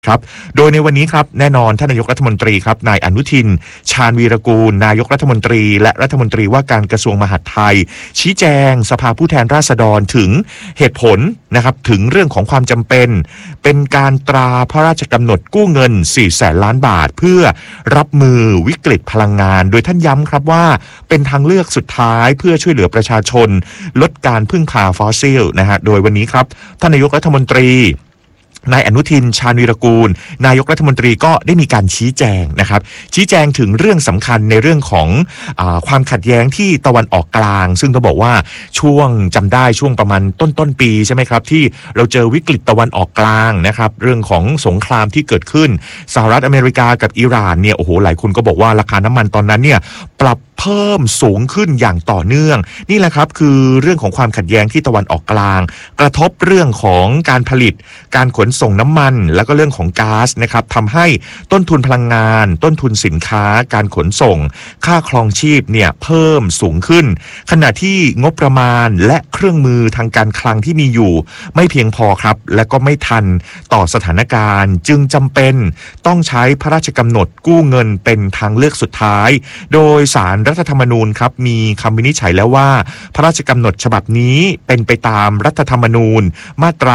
ครับโดยในวันนี้ครับแน่นอนท่านนายกรัฐมนตรีครับนายอนุทินชาญวีรกูลนายกรัฐมนตรีและรัฐมนตรีว่าการกระทรวงมหาดไทยชี้แจงสภาผู้แทนราษฎรถึงเหตุผลนะครับถึงเรื่องของความจำเป็นการตราพระราชกำหนดกู้เงิน400,000 ล้านบาทเพื่อรับมือวิกฤตพลังงานโดยท่านย้ำครับว่าเป็นทางเลือกสุดท้ายเพื่อช่วยเหลือประชาชนลดการพึ่งพาฟอสซิลนะฮะโดยวันนี้ครับท่านนายกรัฐมนตรีนายอนุทินชาญวีรกูลนายกรัฐมนตรีก็ได้มีการชี้แจงนะครับชี้แจงถึงเรื่องสำคัญในเรื่องของความขัดแย้งที่ตะวันออกกลางซึ่งต้องบอกว่าช่วงจำได้ช่วงประมาณต้นปีใช่ไหมครับที่เราเจอวิกฤตตะวันออกกลางนะครับเรื่องของสงครามที่เกิดขึ้นสหรัฐอเมริกากับอิหร่านเนี่ยโอ้โหหลายคนก็บอกว่าราคาน้ำมันตอนนั้นเนี่ยปรับเพิ่มสูงขึ้นอย่างต่อเนื่องนี่แหละครับคือเรื่องของความขัดแย้งที่ตะวันออกกลางกระทบเรื่องของการผลิตการขนส่งน้ำมันแล้วก็เรื่องของก๊าซนะครับทำให้ต้นทุนพลังงานต้นทุนสินค้าการขนส่งค่าครองชีพเนี่ยเพิ่มสูงขึ้นขณะที่งบประมาณและเครื่องมือทางการคลังที่มีอยู่ไม่เพียงพอครับและก็ไม่ทันต่อสถานการณ์จึงจำเป็นต้องใช้พระราชกำหนดกู้เงินเป็นทางเลือกสุดท้ายโดยศาลรัฐธรรมนูญครับมีคำวินิจฉัยแล้วว่าพระราชกำหนดฉบับนี้เป็นไปตามรัฐธรรมนูญมาตรา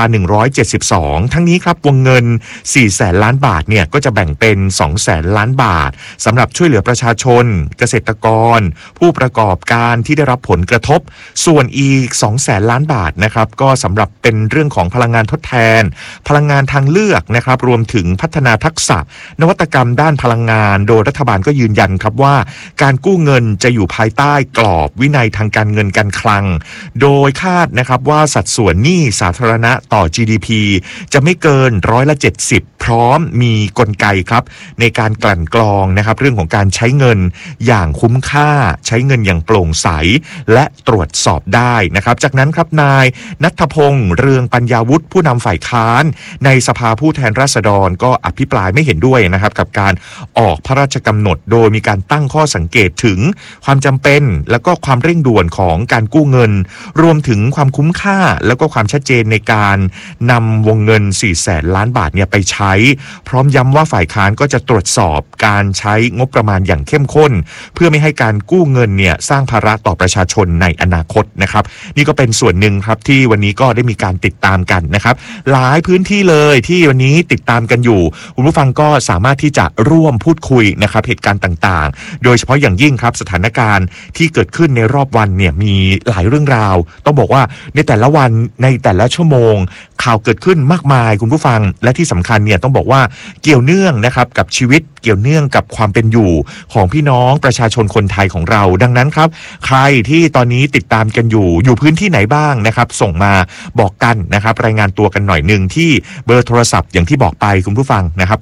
172ทั้งนี้ครับวงเงิน400,000 ล้านบาทเนี่ยก็จะแบ่งเป็น200,000 ล้านบาทสำหรับช่วยเหลือประชาชนเกษตรกรผู้ประกอบการที่ได้รับผลกระทบส่วนอีก200,000 ล้านบาทนะครับก็สำหรับเป็นเรื่องของพลังงานทดแทนพลังงานทางเลือกนะครับรวมถึงพัฒนาทักษะนวัตกรรมด้านพลังงานโดยรัฐบาลก็ยืนยันครับว่าการกู้เงินจะอยู่ภายใต้กรอบวินัยทางการเงินการคลังโดยคาดนะครับว่าสัดส่วนหนี้สาธารณะต่อ GDP จะไม่เกิน70%พร้อมมีกลไกครับในการกลั่นกรองนะครับเรื่องของการใช้เงินอย่างคุ้มค่าใช้เงินอย่างโปร่งใสและตรวจสอบได้นะครับจากนั้นครับนายณัฐพงษ์เรืองปัญญาวุฒิผู้นำฝ่ายค้านในสภาผู้แทนราษฎรก็อภิปรายไม่เห็นด้วยนะครับกับการออกพระราชกำหนดโดยมีการตั้งข้อสังเกตถึงความจำเป็นแล้วก็ความเร่งด่วนของการกู้เงินรวมถึงความคุ้มค่าแล้วก็ความชัดเจนในการนำวงเงิน400,000 ล้านบาทเนี่ยไปใช้พร้อมย้ำว่าฝ่ายค้านก็จะตรวจสอบการใช้งบประมาณอย่างเข้มข้นเพื่อไม่ให้การกู้เงินเนี่ยสร้างภาระต่อประชาชนในอนาคตนะครับนี่ก็เป็นส่วนหนึ่งครับที่วันนี้ก็ได้มีการติดตามกันนะครับหลายพื้นที่เลยที่วันนี้ติดตามกันอยู่คุณผู้ฟังก็สามารถที่จะร่วมพูดคุยนะครับเหตุการณ์ต่างๆโดยเฉพาะอย่างยิ่งครับสถานการณ์ที่เกิดขึ้นในรอบวันเนี่ยมีหลายเรื่องราวต้องบอกว่าในแต่ละวันในแต่ละชั่วโมงข่าวเกิดขึ้นมากมายคุณผู้ฟังและที่สำคัญเนี่ยต้องบอกว่าเกี่ยวเนื่องนะครับกับชีวิตเกี่ยวเนื่องกับความเป็นอยู่ของพี่น้องประชาชนคนไทยของเราดังนั้นครับใครที่ตอนนี้ติดตามกันอยู่พื้นที่ไหนบ้างนะครับส่งมาบอกกันนะครับรายงานตัวกันหน่อยนึงที่เบอร์โทรศัพท์อย่างที่บอกไปคุณผู้ฟังนะครับ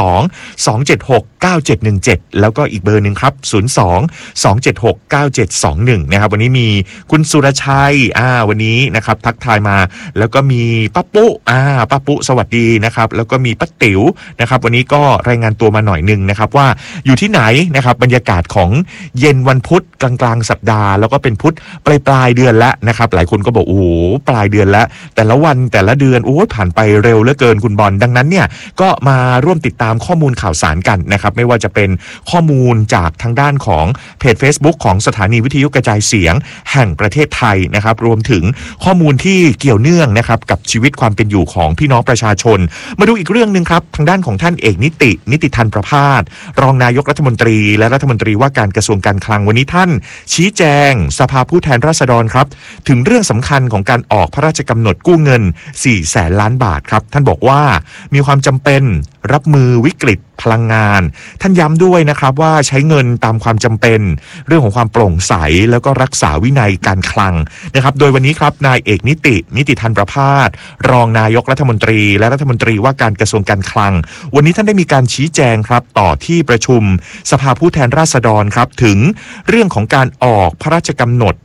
02-276-9717แล้วก็อีกเบอร์นึงครับ02-276-9721นะครับวันนี้มีคุณสุรชัยวันนี้นะครับทักทายมาแล้วก็มีป้าปุ๊ป้าปุ๊สวัสดีนะครับแล้วก็มีป้าติ๋วนะครับวันนี้ก็รายงานตัวมาหน่อยนึงนะครับว่าอยู่ที่ไหนนะครับบรรยากาศของเย็นวันพุธกลางสัปดาห์แล้วก็เป็นพุธปลายเดือนแล้วนะครับหลายคนก็บอกโอ้โหปลายเดือนแล้วแต่ละวันแต่ละเดือนโอ้ผ่านไปเร็วเหลือเกินคุณบอลดังนั้นเนี่ยก็มาร่วมติดตามข้อมูลข่าวสารกันนะครับไม่ว่าจะเป็นข้อมูลจากทางด้านของเพจ Facebook ของสถานีวิทยุกระจายเสียงแห่งประเทศไทยนะครับรวมถึงข้อมูลที่เกี่ยวเนื่องนะครับกับชีวิตความเป็นอยู่ของพี่น้องประชาชนมาดูอีกเรื่องนึงครับทางด้านของท่านเอกนิติธันประภาสรองนายกรัฐมนตรีและรัฐมนตรีว่าการกระทรวงการคลังวันนี้ท่านชี้แจงสภาผู้แทนราษฎรครับถึงเรื่องสำคัญของการออกพระราชกำหนดกู้เงิน400,000 ล้านบาทครับท่านบอกว่ามีความจำเป็นรับมือวิกฤตพลังงานท่านย้ำด้วยนะครับว่าใช้เงินตามความจำเป็นเรื่องของความโปร่งใสแล้วก็รักษาวินัยการคลังนะครับโดยวันนี้ครับนายเอกนิติธันประภาสรองนายกรัฐมนตรีและรัฐมนตรีว่าการกระทรวงการคลังวันนี้ท่านได้มีการชี้แจงครับต่อที่ประชุมสภาผู้แทนราษฎรครับถึงเรื่องของการออกพระราชกำหนด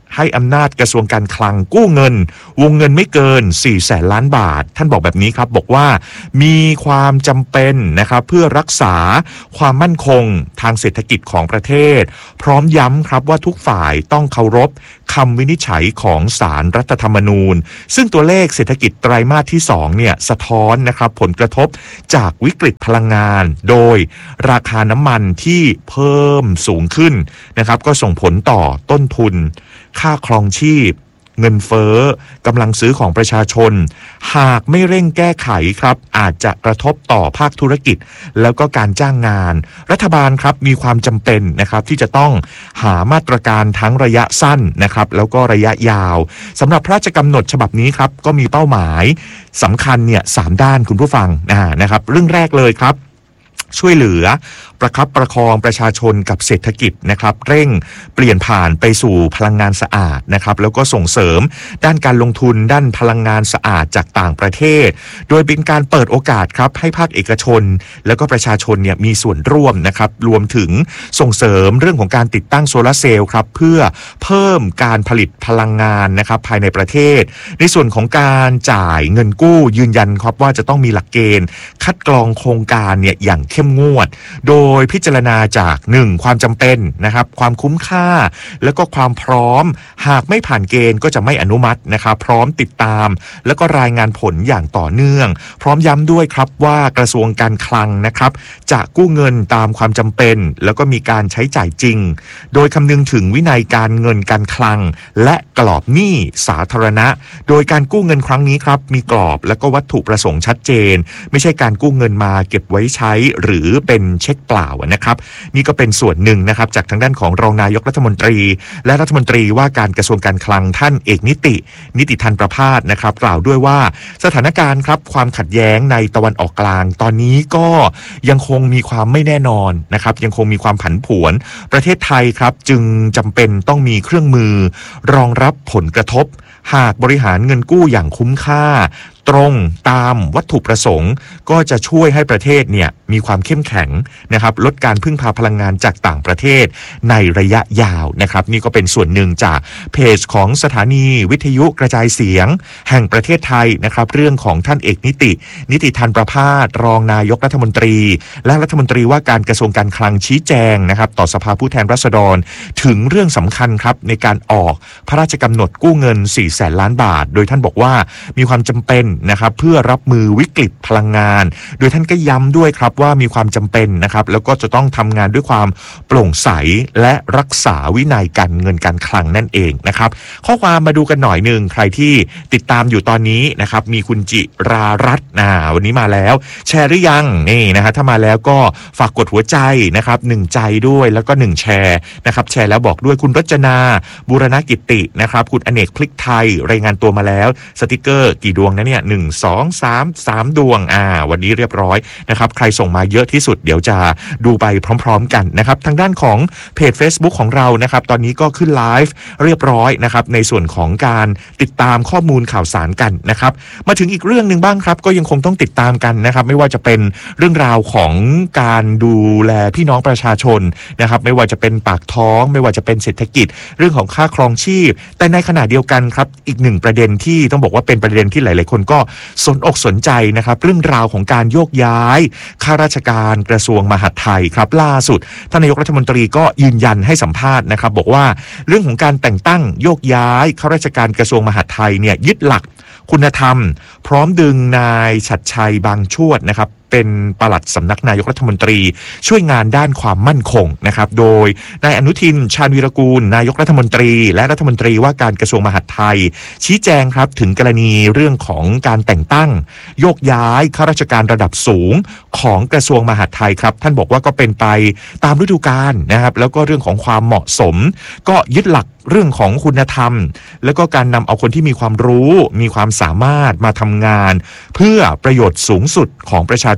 ให้อำนาจกระทรวงการคลังกู้เงินวงเงินไม่เกิน 400,000 ล้านบาทท่านบอกแบบนี้ครับบอกว่ามีความจำเป็นนะครับเพื่อรักษาความมั่นคงทางเศรษฐกิจของประเทศพร้อมย้ำครับว่าทุกฝ่ายต้องเคารพคำวินิจฉัยของศาลรัฐธรรมนูญซึ่งตัวเลขเศรษฐกิจไตรมาสที่2เนี่ยสะท้อนนะครับผลกระทบจากวิกฤตพลังงานโดยราคาน้ำมันที่เพิ่มสูงขึ้นนะครับก็ส่งผลต่อต้นทุนค่าครองชีพเงินเฟ้อกำลังซื้อของประชาชนหากไม่เร่งแก้ไขครับอาจจะกระทบต่อภาคธุรกิจแล้วก็การจ้างงานรัฐบาลครับมีความจำเป็นนะครับที่จะต้องหามาตรการทั้งระยะสั้นนะครับแล้วก็ระยะยาวสำหรับพระราชกำหนดฉบับนี้ครับก็มีเป้าหมายสำคัญเนี่ย3ด้านคุณผู้ฟังนะครับเรื่องแรกเลยครับช่วยเหลือประคับประคองประชาชนกับเศรษฐกิจนะครับเร่งเปลี่ยนผ่านไปสู่พลังงานสะอาดนะครับแล้วก็ส่งเสริมด้านการลงทุนด้านพลังงานสะอาดจากต่างประเทศโดยเป็นการเปิดโอกาสครับให้ภาคเอกชนแล้วก็ประชาชนเนี่ยมีส่วนร่วมนะครับรวมถึงส่งเสริมเรื่องของการติดตั้งโซลาร์เซลล์ครับเพื่อเพิ่มการผลิตพลังงานนะครับภายในประเทศในส่วนของการจ่ายเงินกู้ยืนยันครับว่าจะต้องมีหลักเกณฑ์คัดกรองโครงการเนี่ยอย่างเข้มงวดโดยพิจารณาจาก 1. ความจำเป็นนะครับความคุ้มค่าแล้วก็ความพร้อมหากไม่ผ่านเกณฑ์ก็จะไม่อนุมัตินะครับพร้อมติดตามแล้วก็รายงานผลอย่างต่อเนื่องพร้อมย้ำด้วยครับว่ากระทรวงการคลังนะครับจะกู้เงินตามความจำเป็นแล้วก็มีการใช้จ่ายจริงโดยคำนึงถึงวินัยการเงินการคลังและกรอบหนี้สาธารณะโดยการกู้เงินครั้งนี้ครับมีกรอบและก็วัตถุประสงค์ชัดเจนไม่ใช่การกู้เงินมาเก็บไว้ใช้หรือเป็นเช็คเปล่านะครับนี่ก็เป็นส่วนหนึ่งนะครับจากทางด้านของรองนายกรัฐมนตรีและรัฐมนตรีว่าการกระทรวงการคลังท่านเอกนิติธันประภาสนะครับกล่าวด้วยว่าสถานการณ์ครับความขัดแย้งในตะวันออกกลางตอนนี้ก็ยังคงมีความไม่แน่นอนนะครับยังคงมีความผันผวนประเทศไทยครับจึงจำเป็นต้องมีเครื่องมือรองรับผลกระทบหากบริหารเงินกู้อย่างคุ้มค่าตรงตามวัตถุประสงค์ก็จะช่วยให้ประเทศเนี่ยมีความเข้มแข็งนะครับลดการพึ่งพาพลังงานจากต่างประเทศในระยะยาวนะครับนี่ก็เป็นส่วนหนึ่งจากเพจของสถานีวิทยุกระจายเสียงแห่งประเทศไทยนะครับเรื่องของท่านเอกนิติธันประภาสรองนายกรัฐมนตรีและรัฐมนตรีว่าการกระทรวงการคลังชี้แจงนะครับต่อสภาผู้แทนราษฎรถึงเรื่องสำคัญครับในการออกพระราชกำหนดกู้เงิน 400,000 ล้านบาทโดยท่านบอกว่ามีความจำเป็นนะครับเพื่อรับมือวิกฤตพลังงานโดยท่านก็ย้ำด้วยครับว่ามีความจำเป็นนะครับแล้วก็จะต้องทำงานด้วยความโปร่งใสและรักษาวินัยการเงินการคลังนั่นเองนะครับข้อความมาดูกันหน่อยนึงใครที่ติดตามอยู่ตอนนี้นะครับมีคุณจิรารัตน์วันนี้มาแล้วแชร์หรือยังนี่นะฮะถ้ามาแล้วก็ฝากกดหัวใจนะครับ1ใจด้วยแล้วก็1แชร์นะครับแชร์แล้วบอกด้วยคุณรจนาบูรณกิตินะครับคุณอเนกพลิกไทยรายงานตัวมาแล้วสติกเกอร์กี่ดวงนะเนี่ย1 2 3 ดวงวันนี้เรียบร้อยนะครับใครส่งมาเยอะที่สุดเดี๋ยวจะดูไปพร้อมๆกันนะครับทางด้านของเพจ Facebook ของเรานะครับตอนนี้ก็ขึ้นไลฟ์เรียบร้อยนะครับในส่วนของการติดตามข้อมูลข่าวสารกันนะครับมาถึงอีกเรื่องนึงบ้างครับก็ยังคงต้องติดตามกันนะครับไม่ว่าจะเป็นเรื่องราวของการดูแลพี่น้องประชาชนนะครับไม่ว่าจะเป็นปากท้องไม่ว่าจะเป็นเศรษฐกิจเรื่องของค่าครองชีพแต่ในขณะเดียวกันครับอีกหนึ่งประเด็นที่ต้องบอกว่าเป็นประเด็นที่หลายๆคนก็สนอกสนใจนะครับเรื่องราวของการโยกย้ายข้าราชการกระทรวงมหาดไทยครับล่าสุดท่านนายกรัฐมนตรีก็ยืนยันให้สัมภาษณ์นะครับบอกว่าเรื่องของการแต่งตั้งโยกย้ายข้าราชการกระทรวงมหาดไทยเนี่ยยึดหลักคุณธรรมพร้อมดึงนายฉัตรชัยบางชวดนะครับเป็นปลัดสำนักนายกรัฐมนตรีช่วยงานด้านความมั่นคงนะครับโดยนายอนุทินชาญวีรกูลนายกรัฐมนตรีและรัฐมนตรีว่าการกระทรวงมหาดไทยชี้แจงครับถึงกรณีเรื่องของการแต่งตั้งโยกย้ายข้าราชการระดับสูงของกระทรวงมหาดไทยครับท่านบอกว่าก็เป็นไปตามฤดูกาลนะครับแล้วก็เรื่องของความเหมาะสมก็ยึดหลักเรื่องของคุณธรรมแล้วก็การนำเอาคนที่มีความรู้มีความสามารถมาทำงานเพื่อประโยชน์สูงสุดของประชา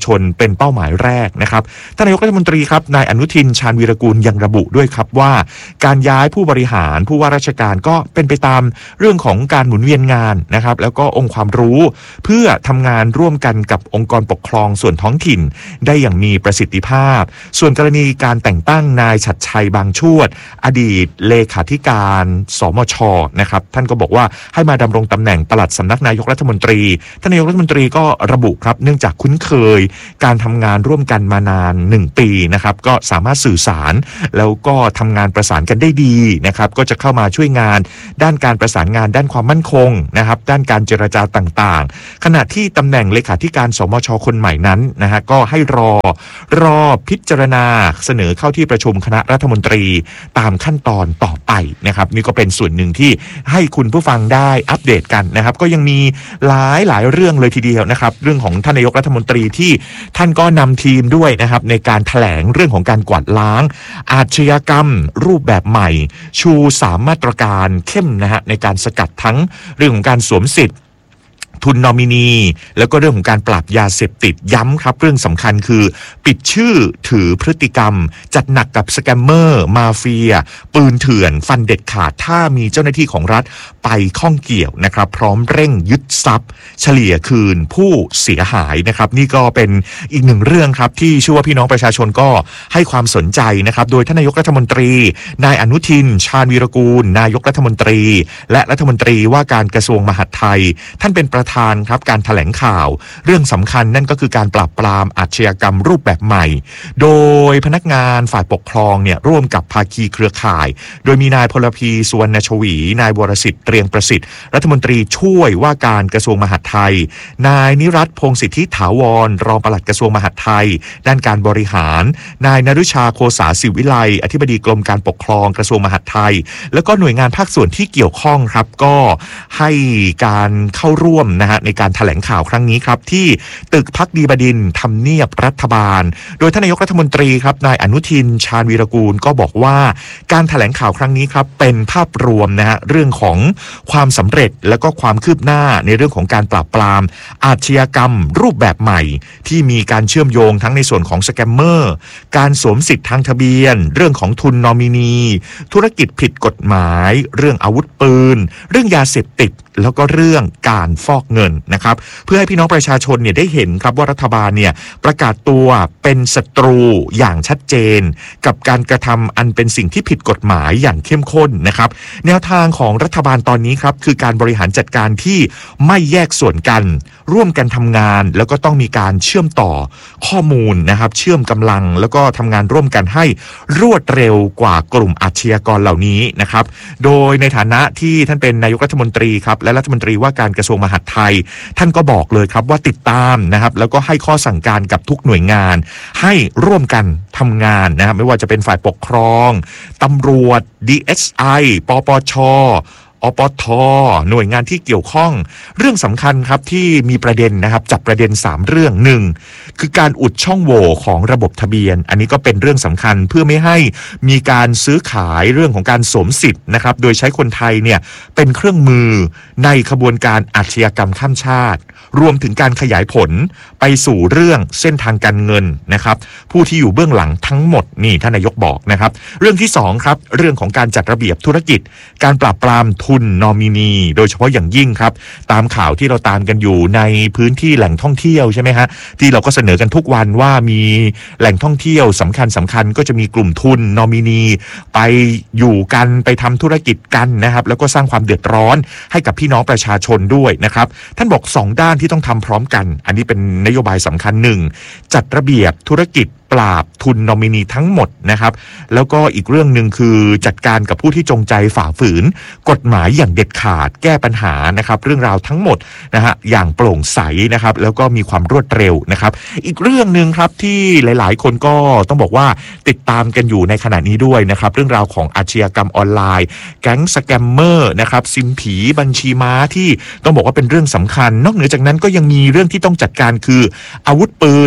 ชนเป็นเป้าหมายแรกนะครับท่านนายกรัฐมนตรีครับนายอนุทินชาญวีรกูลยังระบุด้วยครับว่าการย้ายผู้บริหารผู้ว่าราชการก็เป็นไปตามเรื่องของการหมุนเวียนงานนะครับแล้วก็องค์ความรู้เพื่อทำงานร่วมกันกับองค์กรปกครองส่วนท้องถิ่นได้อย่างมีประสิทธิภาพส่วนกรณีการแต่งตั้งนายฉัตรชัยบางชวดอดีตเลขาธิการสมช.นะครับท่านก็บอกว่าให้มาดำรงตำแหน่งปลัดสำนักนายกรัฐมนตรีท่านนายกรัฐมนตรีก็ระบุครับเนื่องจากคุ้นเคยการทำงานร่วมกันมานาน1 ปีนะครับก็สามารถสื่อสารแล้วก็ทำงานประสานกันได้ดีนะครับก็จะเข้ามาช่วยงานด้านการประสานงานด้านความมั่นคงนะครับด้านการเจรจาต่างๆขณะที่ตำแหน่งเลขาธิการสมช.คนใหม่นั้นนะฮะก็ให้รอพิจารณาเสนอเข้าที่ประชุมคณะรัฐมนตรีตามขั้นตอนต่อไปนะครับนี่ก็เป็นส่วนหนึ่งที่ให้คุณผู้ฟังได้อัปเดตกันนะครับก็ยังมีหลายเรื่องเลยทีเดียวนะครับเรื่องของท่านนายกรัฐมนตรีที่ท่านก็นำทีมด้วยนะครับในการแถลงเรื่องของการกวาดล้างอาชญากรรมรูปแบบใหม่ชู3 มาตรการเข้มนะฮะในการสกัดทั้งเรื่องของการสวมสิทธิ์ทุนนอมินีแล้วก็เรื่องของการปราบยาเสพติดย้ำครับเรื่องสำคัญคือปิดชื่อถือพฤติกรรมจัดหนักกับสแกมเมอร์มาเฟียปืนเถื่อนฟันเด็ดขาดถ้ามีเจ้าหน้าที่ของรัฐไปข้องเกี่ยวนะครับพร้อมเร่งยึดทรัพย์เฉลี่ยคืนผู้เสียหายนะครับนี่ก็เป็นอีกหนึ่งเรื่องครับที่เชื่อว่าพี่น้องประชาชนก็ให้ความสนใจนะครับโดยท่านนายกรัฐมนตรีนายอนุทินชาญวีรกูลนายกรัฐมนตรีและรัฐมนตรีว่าการกระทรวงมหาดไทยท่านเป็นประธานครับการแถลงข่าวเรื่องสำคัญนั่นก็คือการปราบปรามอาชญากรรมรูปแบบใหม่โดยพนักงานฝ่ายปกครองเนี่ยร่วมกับภาคีเครือข่ายโดยมีนายพลพีสุวรรณชวีนายวรสิทธิ์เตรียงประสิทธิ์รัฐมนตรีช่วยว่าการกระทรวงมหาดไทยนายนิรัตน์พงษ์สิทธิถาวรรองปลัดกระทรวงมหาดไทยด้านการบริหารนายนฤชาโคสาศิวิไลอธิบดีกรมการปกครองกระทรวงมหาดไทยแล้วก็หน่วยงานภาคส่วนที่เกี่ยวข้องครับก็ให้การเข้าร่วมนะฮะในการแถลงข่าวครั้งนี้ครับที่ตึกภักดีบดินทร์ทำเนียบรัฐบาลโดยท่านนายกรัฐมนตรีครับนายอนุทินชาญวีรกูลก็บอกว่าการแถลงข่าวครั้งนี้ครับเป็นภาพรวมนะฮะเรื่องของความสำเร็จและก็ความคืบหน้าในเรื่องของการปราบปรามอาชญากรรมรูปแบบใหม่ที่มีการเชื่อมโยงทั้งในส่วนของสแกมเมอร์การสวมสิทธิ์ทางทะเบียนเรื่องของทุนนอมินีธุรกิจผิดกฎหมายเรื่องอาวุธปืนเรื่องยาเสพติดแล้วก็เรื่องการฟอกเงินนะครับเพื่อให้พี่น้องประชาชนเนี่ยได้เห็นครับว่ารัฐบาลเนี่ยประกาศตัวเป็นศัตรูอย่างชัดเจนกับการกระทำอันเป็นสิ่งที่ผิดกฎหมายอย่างเข้มข้นนะครับแนวทางของรัฐบาลตอนนี้ครับคือการบริหารจัดการที่ไม่แยกส่วนกันร่วมกันทำงานแล้วก็ต้องมีการเชื่อมต่อข้อมูลนะครับเชื่อมกำลังแล้วก็ทำงานร่วมกันให้รวดเร็วกว่ากลุ่มอาชญากรเหล่านี้นะครับโดยในฐานะที่ท่านเป็นนายกรัฐมนตรีครับและรัฐมนตรีว่าการกระทรวงมหาดไทยท่านก็บอกเลยครับว่าติดตามนะครับแล้วก็ให้ข้อสั่งการกับทุกหน่วยงานให้ร่วมกันทำงานนะครับไม่ว่าจะเป็นฝ่ายปกครองตำรวจ DSI ปปช.อปท.หน่วยงานที่เกี่ยวข้องเรื่องสำคัญครับที่มีประเด็นนะครับจับประเด็น3เรื่อง1คือการอุดช่องโหว่ของระบบทะเบียนอันนี้ก็เป็นเรื่องสำคัญเพื่อไม่ให้มีการซื้อขายเรื่องของการสวมสิทธิ์นะครับโดยใช้คนไทยเนี่ยเป็นเครื่องมือในขบวนการอาชญากรรมข้ามชาติรวมถึงการขยายผลไปสู่เรื่องเส้นทางการเงินนะครับผู้ที่อยู่เบื้องหลังทั้งหมดนี่ท่านนายกบอกนะครับเรื่องที่2ครับเรื่องของการจัดระเบียบธุรกิจการปราบปรามทุนนอมินีโดยเฉพาะอย่างยิ่งครับตามข่าวที่เราตามกันอยู่ในพื้นที่แหล่งท่องเที่ยวใช่ไหมฮะที่เราก็เสนอกันทุกวันว่ามีแหล่งท่องเที่ยวสำคัญก็จะมีกลุ่มทุนนอมินีไปอยู่กันไปทำธุรกิจกันนะครับแล้วก็สร้างความเดือดร้อนให้กับพี่น้องประชาชนด้วยนะครับท่านบอก2ด้านที่ต้องทำพร้อมกันอันนี้เป็นนโยบายสำคัญ1จัดระเบียบธุรกิจปราบทุนนอมินีทั้งหมดนะครับแล้วก็อีกเรื่องหนึ่งคือจัดการกับผู้ที่จงใจฝ่าฝืนกฎหมายอย่างเด็ดขาดแก้ปัญหานะครับเรื่องราวทั้งหมดนะฮะอย่างโปร่งใสนะครับแล้วก็มีความรวดเร็วนะครับอีกเรื่องหนึ่งครับที่หลายๆคนก็ต้องบอกว่าติดตามกันอยู่ในขณะนี้ด้วยนะครับเรื่องราวของอาชญากรรมออนไลน์แก๊งสแกมเมอร์นะครับซิมผีบัญชีม้าที่ต้องบอกว่าเป็นเรื่องสำคัญนอกเหนือจากนั้นก็ยังมีเรื่องที่ต้องจัดการคืออาวุธปืน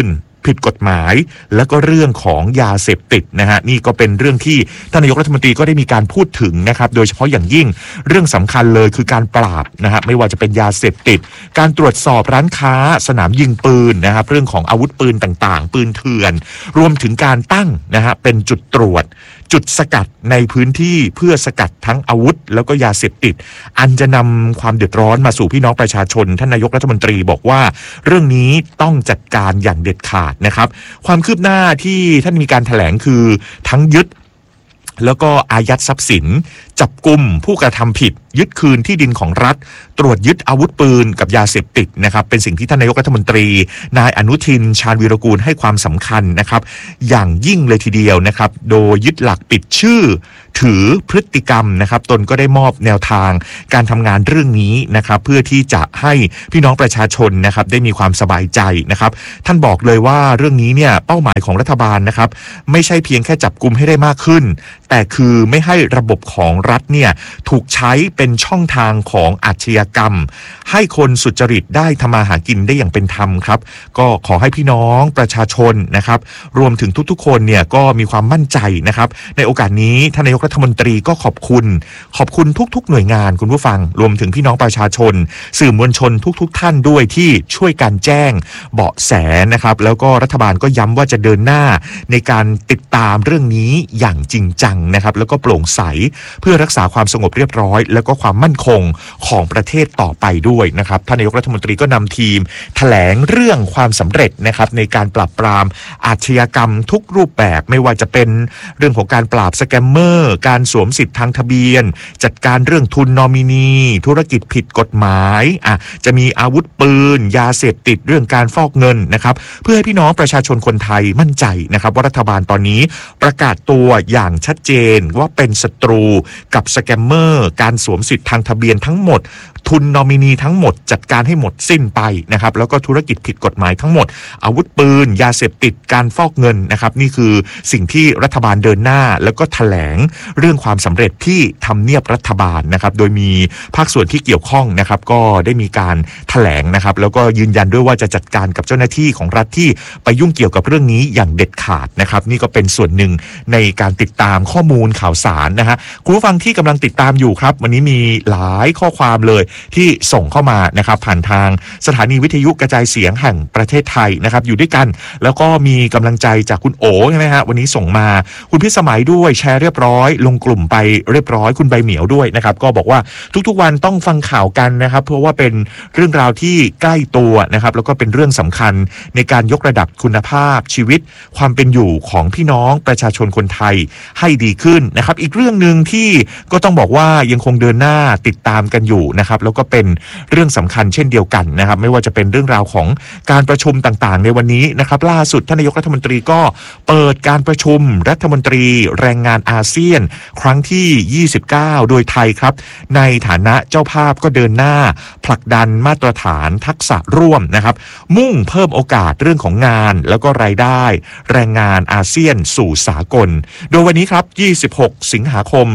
ผิดกฎหมายแล้วก็เรื่องของยาเสพติดนะฮะนี่ก็เป็นเรื่องที่ท่านนายกรัฐมนตรีก็ได้มีการพูดถึงนะครับโดยเฉพาะอย่างยิ่งเรื่องสำคัญเลยคือการปราบนะฮะไม่ว่าจะเป็นยาเสพติดการตรวจสอบร้านค้าสนามยิงปืนนะครับเรื่องของอาวุธปืนต่างๆปืนเถื่อนรวมถึงการตั้งนะฮะเป็นจุดตรวจจุดสกัดในพื้นที่เพื่อสกัดทั้งอาวุธแล้วก็ยาเสพติดอันจะนำความเดือดร้อนมาสู่พี่น้องประชาชนท่านนายกรัฐมนตรีบอกว่าเรื่องนี้ต้องจัดการอย่างเด็ดขาดนะครับความคืบหน้าที่ท่านมีการแถลงคือทั้งยึดแล้วก็อายัดทรัพย์สินจับกุมผู้กระทำผิดยึดคืนที่ดินของรัฐตรวจยึดอาวุธปืนกับยาเสพติดนะครับเป็นสิ่งที่ท่านนายกรัฐมนตรีนายอนุทินชาญวีรกูลให้ความสำคัญนะครับอย่างยิ่งเลยทีเดียวนะครับโดยยึดหลักปิดชื่อถือพฤติกรรมนะครับตนก็ได้มอบแนวทางการทำงานเรื่องนี้นะครับเพื่อที่จะให้พี่น้องประชาชนนะครับได้มีความสบายใจนะครับท่านบอกเลยว่าเรื่องนี้เนี่ยเป้าหมายของรัฐบาลนะครับไม่ใช่เพียงแค่จับกุมให้ได้มากขึ้นแต่คือไม่ให้ระบบของรัฐเนี่ยถูกใช้เป็นช่องทางของอาชญากรรมให้คนสุจริตได้ทำมาหากินได้อย่างเป็นธรรมครับก็ขอให้พี่น้องประชาชนนะครับรวมถึงทุกๆคนเนี่ยก็มีความมั่นใจนะครับในโอกาสนี้ท่านนายกรัฐมนตรีก็ขอบคุณทุกๆหน่วยงานคุณผู้ฟังรวมถึงพี่น้องประชาชนสื่อมวลชนทุกท่านด้วยที่ช่วยกันแจ้งเบาะแสนะครับแล้วก็รัฐบาลก็ย้ำว่าจะเดินหน้าในการติดตามเรื่องนี้อย่างจริงจังนะครับแล้วก็โปร่งใสเพื่อรักษาความสงบเรียบร้อยแล้วก็ความมั่นคงของประเทศต่อไปด้วยนะครับท่านนายกรัฐมนตรีก็นำทีมแถลงเรื่องความสำเร็จนะครับในการปราบปรามอาชญากรรมทุกรูปแบบไม่ว่าจะเป็นเรื่องของการปราบสแกมเมอร์การสวมสิทธิ์ทางทะเบียนจัดการเรื่องทุนนอมินีธุรกิจผิดกฎหมายจะมีอาวุธปืนยาเสพติดเรื่องการฟอกเงินนะครับเพื่อให้พี่น้องประชาชนคนไทยมั่นใจนะครับว่ารัฐบาลตอนนี้ประกาศตัวอย่างชัดเจนว่าเป็นศัตรูกับสแกมเมอร์การสวมสิทธิ์ทางทะเบียนทั้งหมดทุนนอมินีทั้งหมดจัดการให้หมดสิ้นไปนะครับแล้วก็ธุรกิจผิดกฎหมายทั้งหมดอาวุธปืนยาเสพติดการฟอกเงินนะครับนี่คือสิ่งที่รัฐบาลเดินหน้าแล้วก็แถลงเรื่องความสำเร็จที่ทำเนียบรัฐบาลนะครับโดยมีภาคส่วนที่เกี่ยวข้องนะครับก็ได้มีการแถลงนะครับแล้วก็ยืนยันด้วยว่าจะจัดการกับเจ้าหน้าที่ของรัฐที่ไปยุ่งเกี่ยวกับเรื่องนี้อย่างเด็ดขาดนะครับนี่ก็เป็นส่วนหนึ่งในการติดตามข้อมูลข่าวสารนะฮะคุณผู้ฟังที่กำลังติดตามอยู่ครับวันนี้มีหลายข้อความเลยที่ส่งเข้ามานะครับผ่านทางสถานีวิทยุกระจายเสียงแห่งประเทศไทยนะครับอยู่ด้วยกันแล้วก็มีกำลังใจจากคุณโอใช่ไหมฮะวันนี้ส่งมาคุณพิสมัยด้วยแชร์เรียบร้อยลงกลุ่มไปเรียบร้อยคุณใบเหมียวด้วยนะครับก็บอกว่าทุกๆวันต้องฟังข่าวกันนะครับเพราะว่าเป็นเรื่องราวที่ใกล้ตัวนะครับแล้วก็เป็นเรื่องสำคัญในการยกระดับคุณภาพชีวิตความเป็นอยู่ของพี่น้องประชาชนคนไทยให้ดีขึ้นนะครับอีกเรื่องนึงที่ก็ต้องบอกว่ายังคงเดินหน้าติดตามกันอยู่นะครับแล้วก็เป็นเรื่องสำคัญเช่นเดียวกันนะครับไม่ว่าจะเป็นเรื่องราวของการประชุมต่างๆในวันนี้นะครับล่าสุดท่านนายกรัฐมนตรีก็เปิดการประชุมรัฐมนตรีแรงงานอาเซียนครั้งที่29โดยไทยครับในฐานะเจ้าภาพก็เดินหน้าผลักดันมาตรฐานทักษะร่วมนะครับมุ่งเพิ่มโอกาสเรื่องของงานแล้วก็รายได้แรงงานอาเซียนสู่สากลโดยวันนี้ครับ26สิงหาคม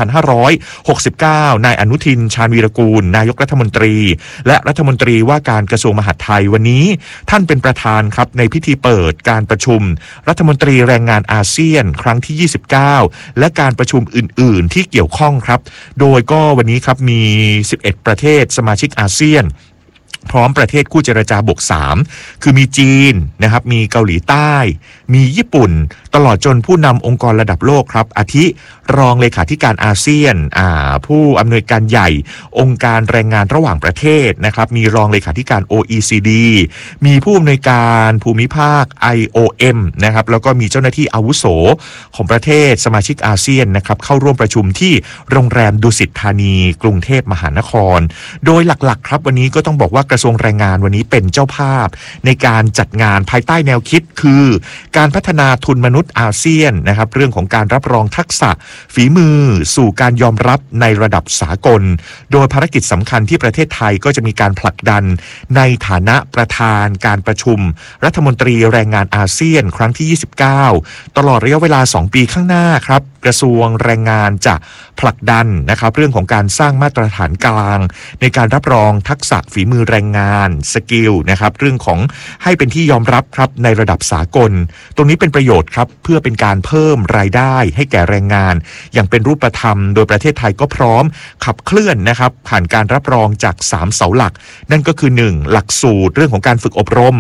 2569นายอนุทินชาญวีรกูลนายกรัฐมนตรีและรัฐมนตรีว่าการกระทรวงมหาดไทยวันนี้ท่านเป็นประธานครับในพิธีเปิดการประชุมรัฐมนตรีแรงงานอาเซียนครั้งที่29และการประชุมอื่นๆที่เกี่ยวข้องครับโดยก็วันนี้ครับมี11ประเทศสมาชิกอาเซียนพร้อมประเทศคู่เจรจาบวก3คือมีจีนนะครับมีเกาหลีใต้มีญี่ปุ่นตลอดจนผู้นำองค์กรระดับโลกครับอาทิรองเลขาธิการอาเซียนผู้อำนวยการใหญ่องค์การแรงงานระหว่างประเทศนะครับมีรองเลขาธิการ OECD มีผู้อำนวยการภูมิภาค IOM นะครับแล้วก็มีเจ้าหน้าที่อาวุโสของประเทศสมาชิกอาเซียนนะครับเข้าร่วมประชุมที่โรงแรมดุสิตธานีกรุงเทพมหานครโดยหลักๆครับวันนี้ก็ต้องบอกว่ากระทรวงแรงงานวันนี้เป็นเจ้าภาพในการจัดงานภายใต้แนวคิดคือการพัฒนาทุนมนุษย์อาเซียนนะครับเรื่องของการรับรองทักษะฝีมือสู่การยอมรับในระดับสากลโดยภารกิจสำคัญที่ประเทศไทยก็จะมีการผลักดันในฐานะประธานการประชุมรัฐมนตรีแรงงานอาเซียนครั้งที่29ตลอดระยะเวลา2ปีข้างหน้าครับกระทรวงแรงงานจะผลักดันนะครับเรื่องของการสร้างมาตรฐานกลางในการรับรองทักษะฝีมือแรงงานสกิลนะครับเรื่องของให้เป็นที่ยอมรับครับในระดับสากลตรงนี้เป็นประโยชน์ครับเพื่อเป็นการเพิ่มรายได้ให้แก่แรงงานอย่างเป็นรูปธรรมโดยประเทศไทยก็พร้อมขับเคลื่อนนะครับผ่านการรับรองจาก3เสาหลักนั่นก็คือ1หลักสูตรเรื่องของการฝึกอบรม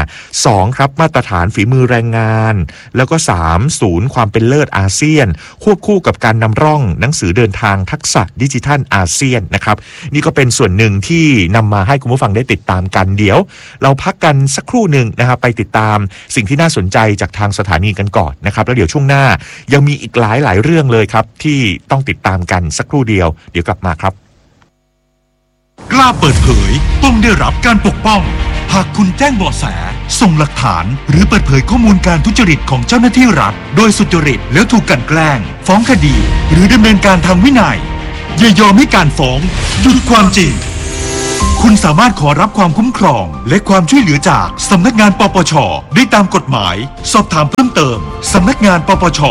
2ครับมาตรฐานฝีมือแรงงานแล้วก็3ศูนย์ความเป็นเลิศอาเซียนควบคู่กับการนำร่องหนังสือเดินทางทักษะดิจิทัลอาเซียนนะครับนี่ก็เป็นส่วนหนึ่งที่นำมาให้คุณผู้ฟังได้ติดตามกันเดี๋ยวเราพักกันสักครู่หนึ่งนะครับไปติดตามสิ่งที่น่าสนใจจากทางสถานีกันก่อนนะครับแล้วเดี๋ยวช่วงหน้ายังมีอีกหลายเรื่องเลยครับที่ต้องติดตามกันสักครู่เดียวเดี๋ยวกลับมาครับกล้าเปิดเผยต้องได้รับการปกป้องหากคุณแจ้งเบาะแสส่งหลักฐานหรือเปิดเผยข้อมูลการทุจริตของเจ้าหน้าที่รัฐโดยสุจริตแล้วถูกกลั่นแกล้งฟ้องคดีหรือดำเนินการทางวินัยอย่ายอมให้การฟ้องหยุดความจริงคุณสามารถขอรับความคุ้มครองและความช่วยเหลือจากสำนักงานปปช.ได้ตามกฎหมายสอบถามเพิ่มเติมสำนักงานปปช.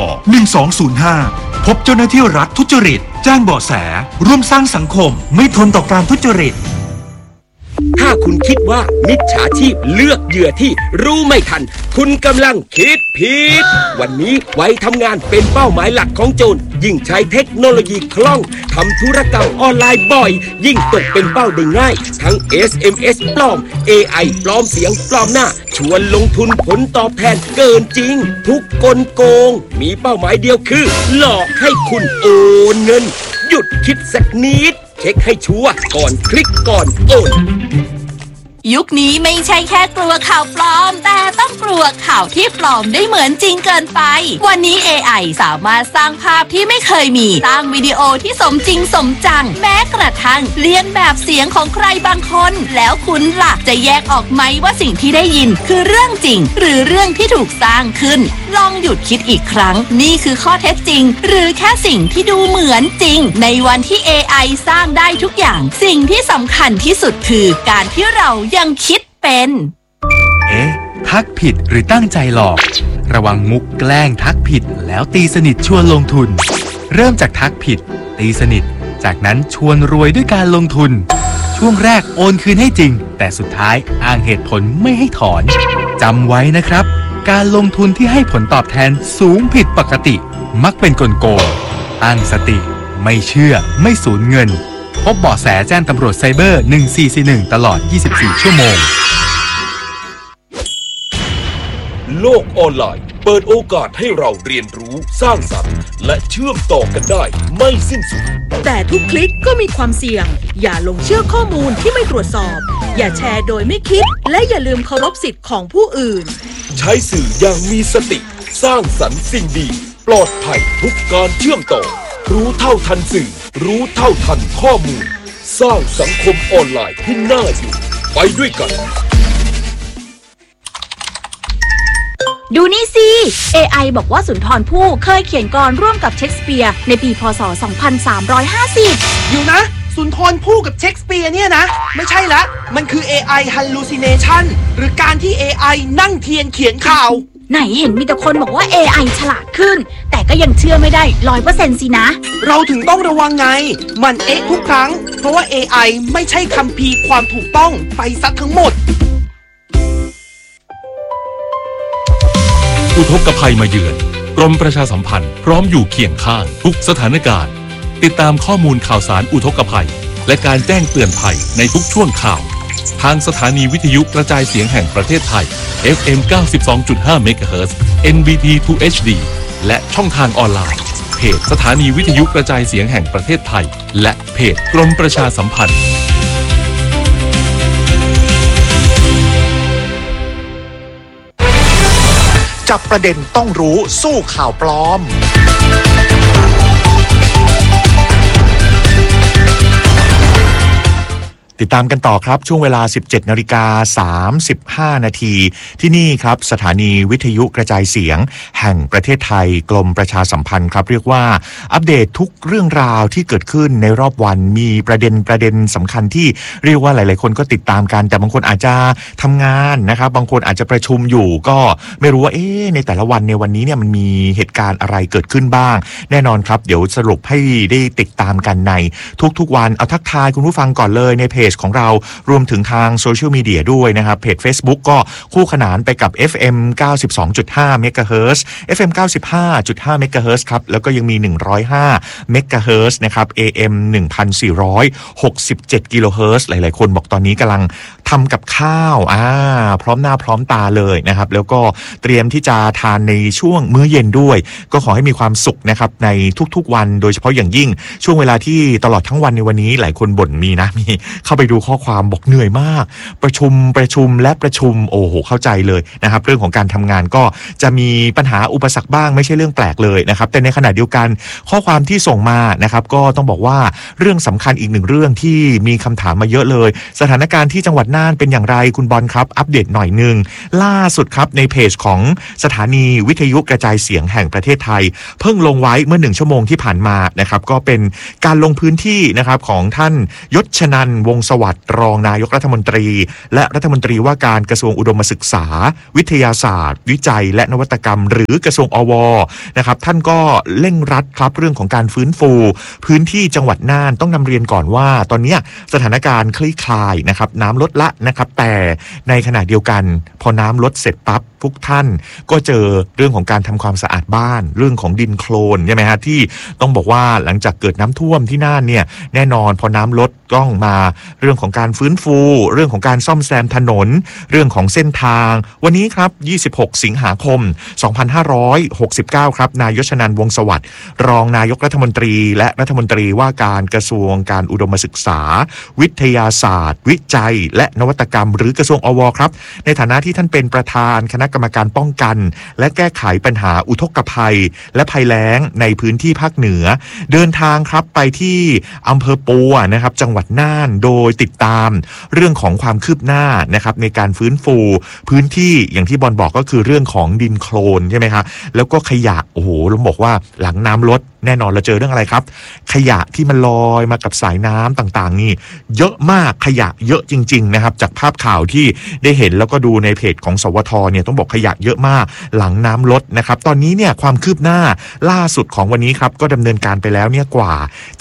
1205พบเจ้าหน้าที่รัฐทุจริตแจ้งเบาะแสร่วมสร้างสังคมไม่ทนต่อการทุจริตถ้าคุณคิดว่ามิจฉาชีพเลือกเหยื่อที่รู้ไม่ทันคุณกำลังคิดผิดวันนี้ไว้ทำงานเป็นเป้าหมายหลักของโจรยิ่งใช้เทคโนโลยีคล่องทำธุรกรรมออนไลน์บ่อยยิ่งตกเป็นเป้าได้ง่ายทั้ง SMS ปลอม AI ปลอมเสียงปลอมหน้าชวนลงทุนผลตอบแทนเกินจริงทุกกลโกงมีเป้าหมายเดียวคือหลอกให้คุณโอนเงินหยุดคิดสักนิดเช็คให้ชัวร์ก่อนคลิกก่อนโอนยุคนี้ไม่ใช่แค่กลัวข่าวปลอมแต่ต้องกลัวข่าวที่ปลอมได้เหมือนจริงเกินไปวันนี้ AI สามารถสร้างภาพที่ไม่เคยมีสร้างวิดีโอที่สมจริงสมจังแม้กระทั่งเลียนแบบเสียงของใครบางคนแล้วคุณล่ะจะแยกออกไหมว่าสิ่งที่ได้ยินคือเรื่องจริงหรือเรื่องที่ถูกสร้างขึ้นลองหยุดคิดอีกครั้งนี่คือข้อเท็จจริงหรือแค่สิ่งที่ดูเหมือนจริงในวันที่ AI สร้างได้ทุกอย่างสิ่งที่สำคัญที่สุดคือการที่เรายังคิดเป็นทักผิดหรือตั้งใจหลอกระวังมุกแกล้งทักผิดแล้วตีสนิทชวนลงทุนเริ่มจากทักผิดตีสนิทจากนั้นชวนรวยด้วยการลงทุนช่วงแรกโอนคืนให้จริงแต่สุดท้ายอ้างเหตุผลไม่ให้ถอนจำไว้นะครับการลงทุนที่ให้ผลตอบแทนสูงผิดปกติมักเป็นกลโกงตั้งสติไม่เชื่อไม่สูญเงินพบเบาะแสแจ้งตำรวจไซเบอร์1441ตลอด24ชั่วโมงโลกออนไลน์เปิดโอกาสให้เราเรียนรู้สร้างสรรค์และเชื่อมต่อกันได้ไม่สิ้นสุดแต่ทุกคลิกก็มีความเสี่ยงอย่าลงเชื่อข้อมูลที่ไม่ตรวจสอบอย่าแชร์โดยไม่คิดและอย่าลืมเคารพสิทธิ์ของผู้อื่นใช้สื่ออย่างมีสติสร้างสรรค์สิ่งดีปลอดภัยทุกการเชื่อมต่อรู้เท่าทันสื่อรู้เท่าทันข้อมูลสร้างสังคมออนไลน์ที่น่าอยู่ไปด้วยกันดูนี่สิ AI บอกว่าสุนทรภู่เคยเขียนกลอนร่วมกับเชคสเปียร์ในปีพ.ศ. 2350 อยู่นะสุนทรภู่กับเชคสเปียร์เนี่ยนะไม่ใช่ละมันคือ AI hallucination หรือการที่ AI นั่งเทียนเขียนข่าวไหนเห็นมีแต่คนบอกว่า AI ฉลาดขึ้นแต่ก็ยังเชื่อไม่ได้ 100% สินะเราถึงต้องระวังไงมันทุกครั้งเพราะว่า AI ไม่ใช่คัมภีร์ความถูกต้องไปซะทั้งหมดอุทกภัยมาเยือนกรมประชาสัมพันธ์พร้อมอยู่เคียงข้างทุกสถานการณ์ติดตามข้อมูลข่าวสารอุทกภัยและการแจ้งเตือนภัยในทุกช่วงข่าวทางสถานีวิทยุกระจายเสียงแห่งประเทศไทย FM 92.5 เมกะเฮิรตซ์ NBT 2 HD และช่องทางออนไลน์เพจสถานีวิทยุกระจายเสียงแห่งประเทศไทยและเพจกรมประชาสัมพันธ์จับประเด็นต้องรู้สู้ข่าวปลอมติดตามกันต่อครับช่วงเวลา 17:35 นาทีที่นี่ครับสถานีวิทยุกระจายเสียงแห่งประเทศไทยกรมประชาสัมพันธ์ครับเรียกว่าอัปเดตทุกเรื่องราวที่เกิดขึ้นในรอบวันมีประเด็นสำคัญที่เรียกว่าหลายๆคนก็ติดตามกันแต่บางคนอาจจะทำงานนะครับบางคนอาจจะประชุมอยู่ก็ไม่รู้ว่าในแต่ละวันในวันนี้เนี่ยมันมีเหตุการณ์อะไรเกิดขึ้นบ้างแน่นอนครับเดี๋ยวสรุปให้ได้ติดตามกันในทุกๆวันเอาทักทายคุณผู้ฟังก่อนเลยในเพจของเรารวมถึงทางโซเชียลมีเดียด้วยนะครับเพจ Facebook ก็คู่ขนานไปกับ FM 92.5 MHz FM 95.5 MHz ครับแล้วก็ยังมี105 MHz นะครับ AM 1467 กิโลเฮิรตซ์หลายๆคนบอกตอนนี้กำลังทำกับข้าวพร้อมหน้าพร้อมตาเลยนะครับแล้วก็เตรียมที่จะทานในช่วงมื้อเย็นด้วยก็ขอให้มีความสุขนะครับในทุกๆวันโดยเฉพาะอย่างยิ่งช่วงเวลาที่ตลอดทั้งวันในวันนี้หลายคนบ่นมีเข้าไปดูข้อความบอกเหนื่อยมากประชุมและประชุมโอ้โหเข้าใจเลยนะครับเรื่องของการทำงานก็จะมีปัญหาอุปสรรคบ้างไม่ใช่เรื่องแปลกเลยนะครับแต่ในขณะเดียวกันข้อความที่ส่งมานะครับก็ต้องบอกว่าเรื่องสำคัญอีกหนึ่งเรื่องที่มีคำถามมาเยอะเลยสถานการณ์ที่จังหวัดน่านเป็นอย่างไรคุณบอลครับอัปเดตหน่อยนึงล่าสุดครับในเพจของสถานีวิทยุกระจายเสียงแห่งประเทศไทยเพิ่งลงไว้เมื่อ1ชั่วโมงที่ผ่านมานะครับก็เป็นการลงพื้นที่นะครับของท่านยศชนันท์วงศ์สวัสดิ์รองนายกรัฐมนตรีและรัฐมนตรีว่าการกระทรวงอุดมศึกษาวิทยาศาสตร์วิจัยและนวัตกรรมหรือกระทรวงอวนะครับท่านก็เร่งรัดครับเรื่องของการฟื้นฟูพื้นที่จังหวัดน่านต้องนำเรียนก่อนว่าตอนนี้สถานการณ์คลี่คลายนะครับน้ำลดละนะครับแต่ในขณะเดียวกันพอน้ำลดเสร็จปั๊บทุกท่านก็เจอเรื่องของการทำความสะอาดบ้านเรื่องของดินโคลนใช่ไหมฮะที่ต้องบอกว่าหลังจากเกิดน้ำท่วมที่น่านเนี่ยแน่นอนพอน้ำลดต้องมาเรื่องของการฟื้นฟูเรื่องของการซ่อมแซมถนนเรื่องของเส้นทางวันนี้ครับ26สิงหาคม2569ครับนายชนันท์วงศ์สวัสดิ์รองนายกรัฐมนตรีและรัฐมนตรีว่าการกระทรวงการอุดมศึกษาวิทยาศาสตร์วิจัยและนวัตกรรมหรือกระทรวงอวครับในฐานะที่ท่านเป็นประธานคณะกรรมการป้องกันและแก้ไขปัญหาอุทกภัยและภัยแล้งในพื้นที่ภาคเหนือเดินทางครับไปที่อำเภอปัวนะครับจังหวัดน่านโดยติดตามเรื่องของความคืบหน้านะครับในการฟื้นฟูพื้นที่อย่างที่บอลบอกก็คือเรื่องของดินโคลนใช่ไหมครับแล้วก็ขยะโอ้โหเราบอกว่าหลังน้ำลดแน่นอนเราเจอเรื่องอะไรครับขยะที่มันลอยมากับสายน้ำต่างๆนี่เยอะมากขยะเยอะจริงๆนะครับจากภาพข่าวที่ได้เห็นแล้วก็ดูในเพจของสวทเนี่ยต้องบอกขยะเยอะมากหลังน้ำลดนะครับตอนนี้เนี่ยความคืบหน้าล่าสุดของวันนี้ครับก็ดำเนินการไปแล้วเนี่ยกว่า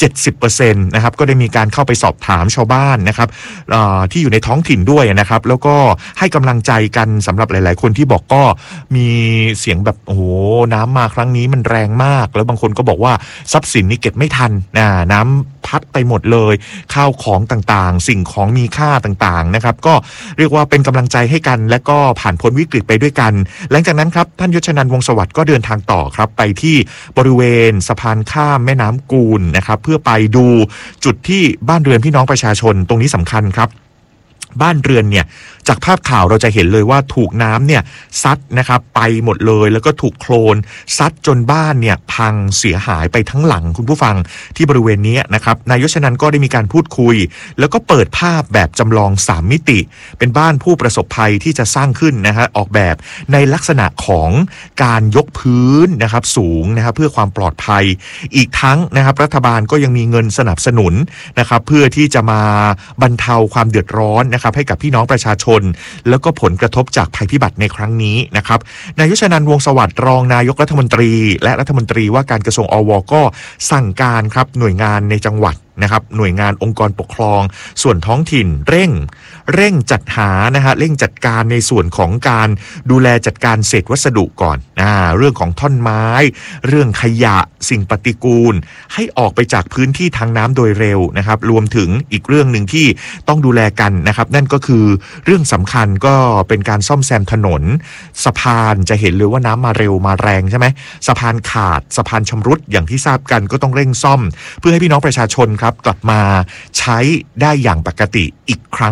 70% นะครับก็ได้มีการเข้าไปสอบถามชาวบ้านนะครับที่อยู่ในท้องถิ่นด้วยนะครับแล้วก็ให้กำลังใจกันสำหรับหลายๆคนที่บอกก็มีเสียงแบบโอ้โหน้ำมาครั้งนี้มันแรงมากแล้วบางคนก็บอกว่าทรัพย์สินนี่เก็บไม่ทันน้ำพัดไปหมดเลยข้าวของต่างๆสิ่งของมีค่าต่างๆนะครับก็เรียกว่าเป็นกำลังใจให้กันและก็ผ่านพ้นวิกฤตไปด้วยกันหลังจากนั้นครับท่านยศชนันท์วงศ์สวัสดิ์ก็เดินทางต่อครับไปที่บริเวณสะพานข้ามแม่น้ำกูลนะครับเพื่อไปดูจุดที่บ้านเรือนพี่น้องประชาชนตรงนี้สำคัญครับบ้านเรือนเนี่ยจากภาพข่าวเราจะเห็นเลยว่าถูกน้ำเนี่ยซัดนะครับไปหมดเลยแล้วก็ถูกโคลนซัดจนบ้านเนี่ยพังเสียหายไปทั้งหลังคุณผู้ฟังที่บริเวณนี้นะครับนายยศชนันท์ก็ได้มีการพูดคุยแล้วก็เปิดภาพแบบจำลอง3มิติเป็นบ้านผู้ประสบภัยที่จะสร้างขึ้นนะฮะออกแบบในลักษณะของการยกพื้นนะครับสูงนะครับเพื่อความปลอดภัยอีกทั้งนะครับรัฐบาลก็ยังมีเงินสนับสนุนนะครับเพื่อที่จะมาบรรเทาความเดือดร้อนนะครับให้กับพี่น้องประชาชนแล้วก็ผลกระทบจากภัยพิบัติในครั้งนี้นะครับนายชนันท์วงศ์สวัสดิ์รองนายกรัฐมนตรีและรัฐมนตรีว่าการกระทรวงอวก็สั่งการครับหน่วยงานในจังหวัดนะครับหน่วยงานองค์กรปกครองส่วนท้องถิ่นเร่งจัดหานะฮะเร่งจัดการในส่วนของการดูแลจัดการเศษวัสดุก่อนเรื่องของท่อนไม้เรื่องขยะสิ่งปฏิกูลให้ออกไปจากพื้นที่ทางน้ำโดยเร็วนะครับรวมถึงอีกเรื่องหนึ่งที่ต้องดูแลกันนะครับนั่นก็คือเรื่องสำคัญก็เป็นการซ่อมแซมถนนสะพานจะเห็นเลยว่าน้ำมาเร็วมาแรงใช่ไหมสะพานขาดสะพานชำรุดอย่างที่ทราบกันก็ต้องเร่งซ่อมเพื่อให้พี่น้องประชาชนครับกลับมาใช้ได้อย่างปกติอีกครั้งหนึ่ง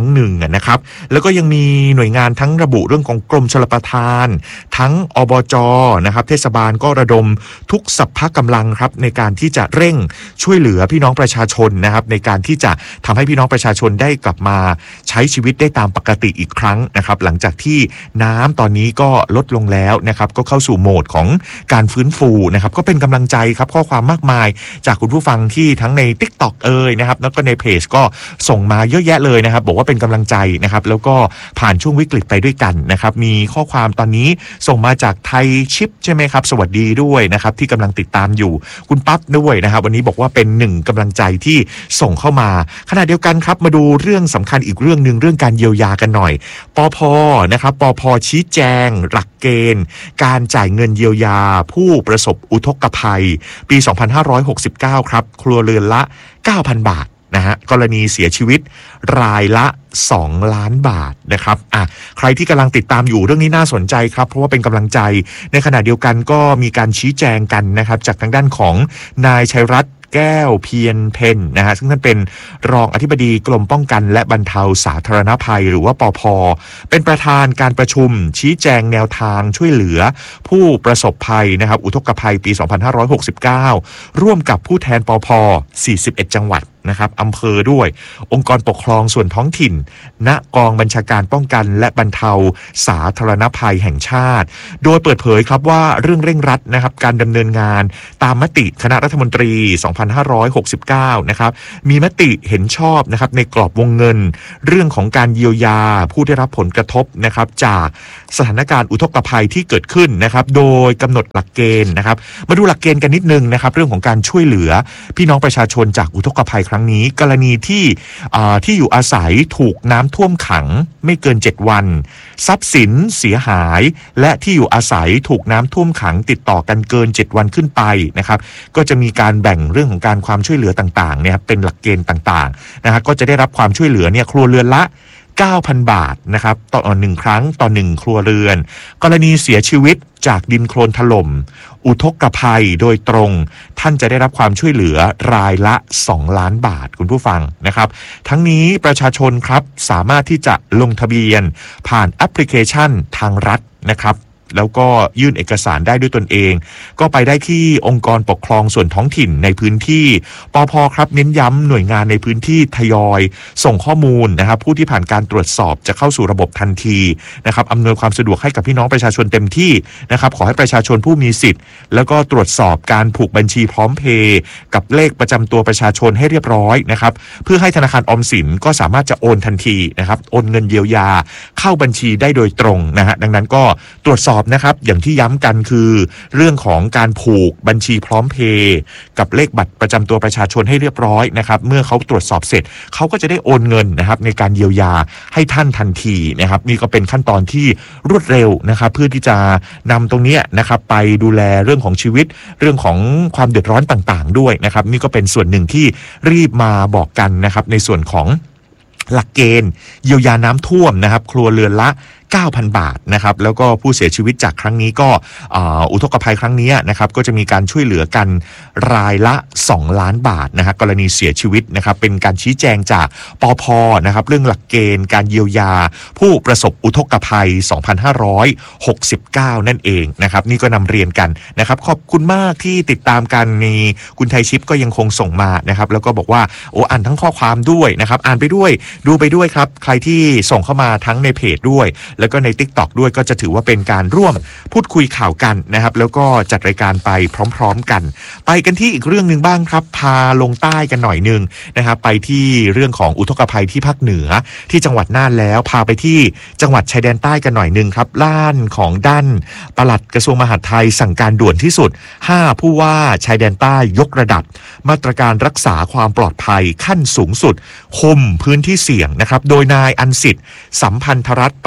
นะครับแล้วก็ยังมีหน่วยงานทั้งระบุเรื่องของกรมชลประทานทั้งอบจ.นะครับเทศบาลก็ระดมทุกสรรพกำลังครับในการที่จะเร่งช่วยเหลือพี่น้องประชาชนนะครับในการที่จะทำให้พี่น้องประชาชนได้กลับมาใช้ชีวิตได้ตามปกติอีกครั้งนะครับหลังจากที่น้ำตอนนี้ก็ลดลงแล้วนะครับก็เข้าสู่โหมดของการฟื้นฟูนะครับก็เป็นกำลังใจครับข้อความมากมายจากคุณผู้ฟังที่ทั้งใน TikTok นะครับแล้วก็ในเพจก็ส่งมาเยอะแยะเลยนะครับบอกว่าเป็นกำลังใจนะครับแล้วก็ผ่านช่วงวิกฤตไปด้วยกันนะครับมีข้อความตอนนี้ส่งมาจากไทยชิปใช่ไหมครับสวัสดีด้วยนะครับที่กำลังติดตามอยู่คุณปั๊บด้วยนะครับวันนี้บอกว่าเป็นหนึ่งกำลังใจที่ส่งเข้ามาขณะเดียวกันครับมาดูเรื่องสำคัญอีกเรื่องนึงเรื่องการเยียวยากันหน่อยปภ.นะครับปภ.ชี้แจงหลักเกณฑ์การจ่ายเงินเยียวยาผู้ประสบอุทกภัยปี2569ครับครัวเรือนละ 9,000 บาทนะฮะกรณีเสียชีวิตรายละ2 ล้านบาทนะครับใครที่กำลังติดตามอยู่เรื่องนี้น่าสนใจครับเพราะว่าเป็นกำลังใจในขณะเดียวกันก็มีการชี้แจงกันนะครับจากทางด้านของนายชัยรัตน์แก้วเพียรเพ็ญนะฮะซึ่งท่านเป็นรองอธิบดีกรมป้องกันและบรรเทาสาธารณภัยหรือว่าปภ.เป็นประธานการประชุมชี้แจงแนวทางช่วยเหลือผู้ประสบภัยนะครับอุทกภัยปี2569ร่วมกับผู้แทนปภ. 41 จังหวัดนะครับอำเภอด้วยองค์กรปกครองส่วนท้องถิ่นณกองบัญชาการป้องกันและบรรเทาสาธารณภัยแห่งชาติโดยเปิดเผยครับว่าเรื่องเร่งรัดนะครับการดำเนินงานตามมติคณะรัฐมนตรี2569นะครับมีมติเห็นชอบนะครับในกรอบวงเงินเรื่องของการเยียวยาผู้ได้รับผลกระทบนะครับจากสถานการณ์อุทกภัยที่เกิดขึ้นนะครับโดยกำหนดหลักเกณฑ์นะครับมาดูหลักเกณฑ์กันนิดนึงนะครับเรื่องของการช่วยเหลือพี่น้องประชาชนจากอุทกภัยครั้งนี้กรณีที่อยู่อาศัยถูกน้ำท่วมขังไม่เกิน7 วันทรัพย์สินเสียหายและที่อยู่อาศัยถูกน้ำท่วมขังติดต่อกันเกิน7 วันขึ้นไปนะครับก็จะมีการแบ่งเรื่องของการความช่วยเหลือต่างๆเนี่ยเป็นหลักเกณฑ์ต่างๆนะฮะก็จะได้รับความช่วยเหลือเนี่ยครัวเรือนละ 9,000 บาทนะครับต่อ1 ครั้งต่อ1ครัวเรือนกรณีเสียชีวิตจากดินโคลนถล่มอุทกภัยโดยตรงท่านจะได้รับความช่วยเหลือรายละ2 ล้านบาทคุณผู้ฟังนะครับทั้งนี้ประชาชนครับสามารถที่จะลงทะเบียนผ่านแอปพลิเคชันทางรัฐนะครับแล้วก็ยื่นเอกสารได้ด้วยตนเองก็ไปได้ที่องค์กรปกครองส่วนท้องถิ่นในพื้นที่ปภ.ครับเน้นย้ำหน่วยงานในพื้นที่ทยอยส่งข้อมูลนะครับผู้ที่ผ่านการตรวจสอบจะเข้าสู่ระบบทันทีนะครับอำนวยความสะดวกให้กับพี่น้องประชาชนเต็มที่นะครับขอให้ประชาชนผู้มีสิทธิ์แล้วก็ตรวจสอบการผูกบัญชีพร้อมเพย์กับเลขประจำตัวประชาชนให้เรียบร้อยนะครับเพื่อให้ธนาคารออมสินก็สามารถจะโอนทันทีนะครับโอนเงินเยียวยาเข้าบัญชีได้โดยตรงนะฮะดังนั้นก็ตรวจสอบนะครับอย่างที่ย้ำกันคือเรื่องของการผูกบัญชีพร้อมเพย์กับเลขบัตรประจำตัวประชาชนให้เรียบร้อยนะครับเมื่อเขาตรวจสอบเสร็จเขาก็จะได้โอนเงินนะครับในการเยียวยาให้ท่านทันทีนะครับนี่ก็เป็นขั้นตอนที่รวดเร็วนะครับเพื่อที่จะนำตรงนี้นะครับไปดูแลเรื่องของชีวิตเรื่องของความเดือดร้อนต่างๆด้วยนะครับนี่ก็เป็นส่วนหนึ่งที่รีบมาบอกกันนะครับในส่วนของหลักเกณฑ์เยียวยาน้ำท่วมนะครับครัวเรือนละ 9,000 บาทนะครับแล้วก็ผู้เสียชีวิตจากครั้งนี้ก็อุทกภัยครั้งนี้นะครับก็จะมีการช่วยเหลือกันรายละ2 ล้านบาทนะฮะกรณีเสียชีวิตนะครับเป็นการชี้แจงจากปภ.นะครับเรื่องหลักเกณฑ์การเยียวยาผู้ประสบอุทกภัย2569นั่นเองนะครับนี่ก็นำเรียนกันนะครับขอบคุณมากที่ติดตามกันมีคุณไทยชิปก็ยังคงส่งมานะครับแล้วก็บอกว่าอ่านทั้งข้อความด้วยนะครับอ่านไปด้วยดูไปด้วยครับใครที่ส่งเข้ามาทั้งในเพจด้วยแล้วก็ใน TikTok ด้วยก็จะถือว่าเป็นการร่วมพูดคุยข่าวกันนะครับแล้วก็จัดรายการไปพร้อมๆกันไปกันที่อีกเรื่องนึงบ้างครับพาลงใต้กันหน่อยนึงนะครับไปที่เรื่องของอุทกภัยที่ภาคเหนือที่จังหวัดน่านแล้วพาไปที่จังหวัดชายแดนใต้กันหน่อยนึงครับด้านปลัดกระทรวงมหาดไทยสั่งการด่วนที่สุด5ผู้ว่าชายแดนใต้ยกระดับมาตรการรักษาความปลอดภัยขั้นสูงสุดคุมพื้นที่เสี่ยงนะครับโดยนายอันสิทธิ์สัมพันธรัตน์ปลัดกระทรวง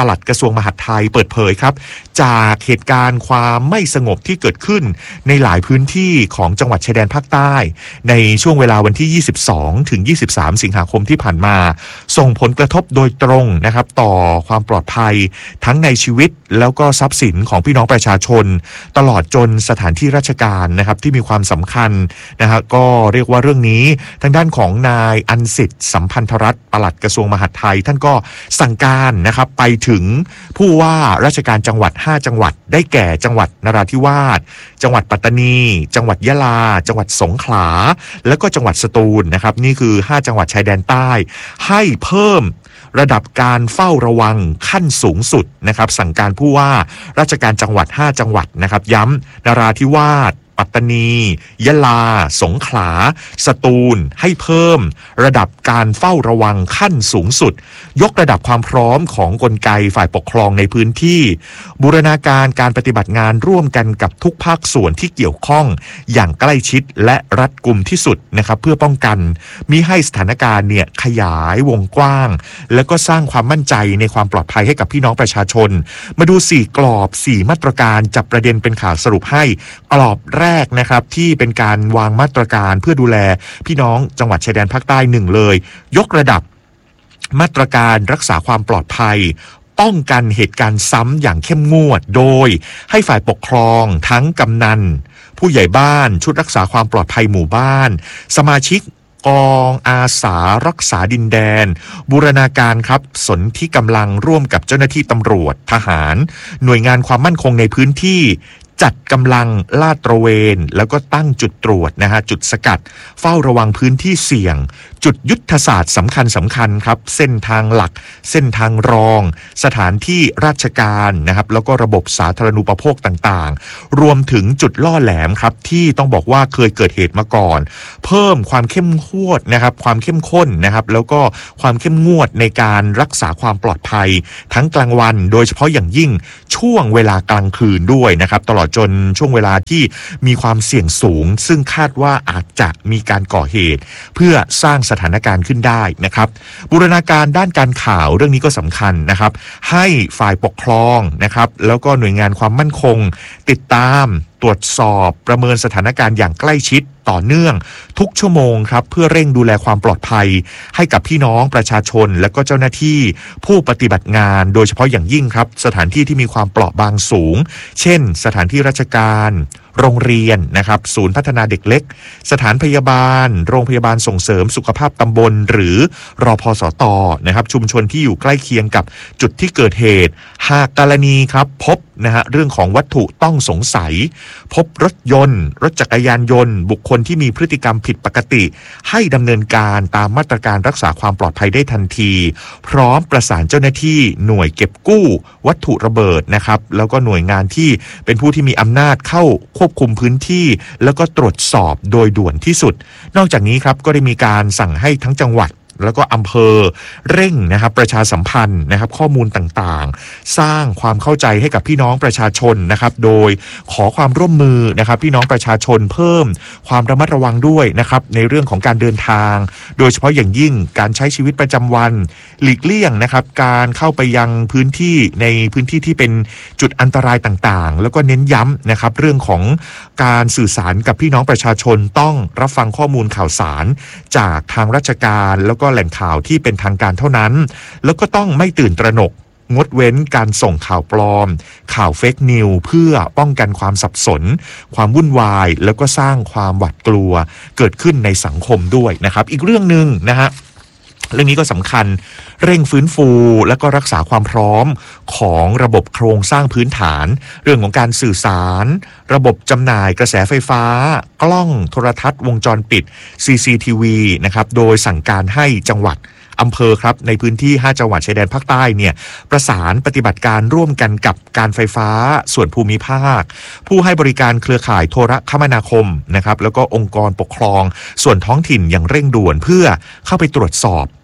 วงมหาดไทยเปิดเผยครับจากเหตุการณ์ความไม่สงบที่เกิดขึ้นในหลายพื้นที่ของจังหวัดชายแดนภาคใต้ในช่วงเวลาวันที่22ถึง23สิงหาคมที่ผ่านมาส่งผลกระทบโดยตรงนะครับต่อความปลอดภัยทั้งในชีวิตแล้วก็ทรัพย์สินของพี่น้องประชาชนตลอดจนสถานที่ราชการนะครับที่มีความสำคัญนะฮะก็เรียกว่าเรื่องนี้ทางด้านของนายอันสิทธิ์สัมพันธรัตน์ปลัดกระทรวงมหาดไทยท่านก็สั่งการนะครับไปถึงผู้ว่าราชการจังหวัด5จังหวัดได้แก่จังหวัดนราธิวาสจังหวัดปัตตานีจังหวัดยะลาจังหวัดสงขลาแล้วก็จังหวัดสตูลนะครับนี่คือ5จังหวัดชายแดนใต้ให้เพิ่มระดับการเฝ้าระวังขั้นสูงสุดนะครับสั่งการผู้ว่าราชการจังหวัด5จังหวัดนะครับย้ำนราธิวาสปัตตานียะลาสงขลาสตูลให้เพิ่มระดับการเฝ้าระวังขั้นสูงสุดยกระดับความพร้อมของกลไกฝ่ายปกครองในพื้นที่บูรณาการการปฏิบัติงานร่วมกันกับทุกภาคส่วนที่เกี่ยวข้องอย่างใกล้ชิดและรัดกุมที่สุดนะครับเพื่อป้องกันมิให้สถานการณ์เนี่ยขยายวงกว้างแล้วก็สร้างความมั่นใจในความปลอดภัยให้กับพี่น้องประชาชนมาดู4กรอบ4มาตรการจับประเด็นเป็นข่าวสรุปให้กรอบแรกนะครับที่เป็นการวางมาตรการเพื่อดูแลพี่น้องจังหวัดชายแดนภาคใต้1เลยยกระดับมาตรการรักษาความปลอดภัยป้องกันเหตุการณ์ซ้ำอย่างเข้มงวดโดยให้ฝ่ายปกครองทั้งกำนันผู้ใหญ่บ้านชุดรักษาความปลอดภัยหมู่บ้านสมาชิกกองอาสารักษาดินแดนบูรณาการครับสนที่กำลังร่วมกับเจ้าหน้าที่ตำรวจทหารหน่วยงานความมั่นคงในพื้นที่จัดกำลังลาดตระเวนแล้วก็ตั้งจุดตรวจนะฮะจุดสกัดเฝ้าระวังพื้นที่เสี่ยงจุดยุทธศาสตร์สำคัญครับเส้นทางหลักเส้นทางรองสถานที่ราชการนะครับแล้วก็ระบบสาธารณูปโภคต่างๆรวมถึงจุดล่อแหลมครับที่ต้องบอกว่าเคยเกิดเหตุมาก่อนเพิ่มความเข้มงวดนะครับความเข้มข้นนะครับแล้วก็ความเข้มงวดในการรักษาความปลอดภัยทั้งกลางวันโดยเฉพาะอย่างยิ่งช่วงเวลากลางคืนด้วยนะครับตลอดจนช่วงเวลาที่มีความเสี่ยงสูงซึ่งคาดว่าอาจจะมีการก่อเหตุเพื่อสร้างสถานการณ์ขึ้นได้นะครับบูรณาการด้านการข่าวเรื่องนี้ก็สำคัญนะครับให้ฝ่ายปกครองนะครับแล้วก็หน่วยงานความมั่นคงติดตามตรวจสอบประเมินสถานการณ์อย่างใกล้ชิดต่อเนื่องทุกชั่วโมงครับเพื่อเร่งดูแลความปลอดภัยให้กับพี่น้องประชาชนและก็เจ้าหน้าที่ผู้ปฏิบัติงานโดยเฉพาะอย่างยิ่งครับสถานที่ที่มีความเปราะบางสูงเช่นสถานที่ราชการโรงเรียนนะครับศูนย์พัฒนาเด็กเล็กสถานพยาบาลโรงพยาบาลส่งเสริมสุขภาพตำบลหรือรพสต.นะครับชุมชนที่อยู่ใกล้เคียงกับจุดที่เกิดเหตุหากกรณีครับพบนะฮะเรื่องของวัตถุต้องสงสัยพบรถยนต์รถจักรยานยนต์บุคคลที่มีพฤติกรรมผิดปกติให้ดำเนินการตามมาตรการรักษาความปลอดภัยได้ทันทีพร้อมประสานเจ้าหน้าที่หน่วยเก็บกู้วัตถุระเบิดนะครับแล้วก็หน่วยงานที่เป็นผู้ที่มีอำนาจเข้าควบคุมพื้นที่แล้วก็ตรวจสอบโดยด่วนที่สุดนอกจากนี้ครับก็ได้มีการสั่งให้ทั้งจังหวัดแล้วก็อำเภอเร่งนะครับประชาสัมพันธ์นะครับข้อมูลต่างๆสร้างความเข้าใจให้กับพี่น้องประชาชนนะครับโดยขอความร่วมมือนะครับพี่น้องประชาชนเพิ่มความระมัดระวังด้วยนะครับในเรื่องของการเดินทางโดยเฉพาะอย่างยิ่งการใช้ชีวิตประจำวันหลีกเลี่ยงนะครับการเข้าไปยังพื้นที่ในพื้นที่ที่เป็นจุดอันตรายต่างๆแล้วก็เน้นย้ำนะครับเรื่องของการสื่อสารกับพี่น้องประชาชนต้องรับฟังข้อมูลข่าวสารจากทางราชการแล้วก็แหล่งข่าวที่เป็นทางการเท่านั้นแล้วก็ต้องไม่ตื่นตระหนกงดเว้นการส่งข่าวปลอมข่าวเฟกนิวเพื่อป้องกันความสับสนความวุ่นวายแล้วก็สร้างความหวาดกลัวเกิดขึ้นในสังคมด้วยนะครับอีกเรื่องนึงนะฮะเรื่องนี้ก็สำคัญเร่งฟื้นฟูและก็รักษาความพร้อมของระบบโครงสร้างพื้นฐานเรื่องของการสื่อสารระบบจำหน่ายกระแสไฟฟ้ากล้องโทรทัศน์วงจรปิด CCTV นะครับโดยสั่งการให้จังหวัดอำเภอครับในพื้นที่5จังหวัดชายแดนภาคใต้เนี่ยประสานปฏิบัติการร่วมกันกับการไฟฟ้าส่วนภูมิภาคผู้ให้บริการเครือข่ายโทรคมนาคมนะครับแล้วก็องค์กรปกครองส่วนท้องถิ่นอย่างเร่งด่วนเพื่อเข้าไปตรวจสอบ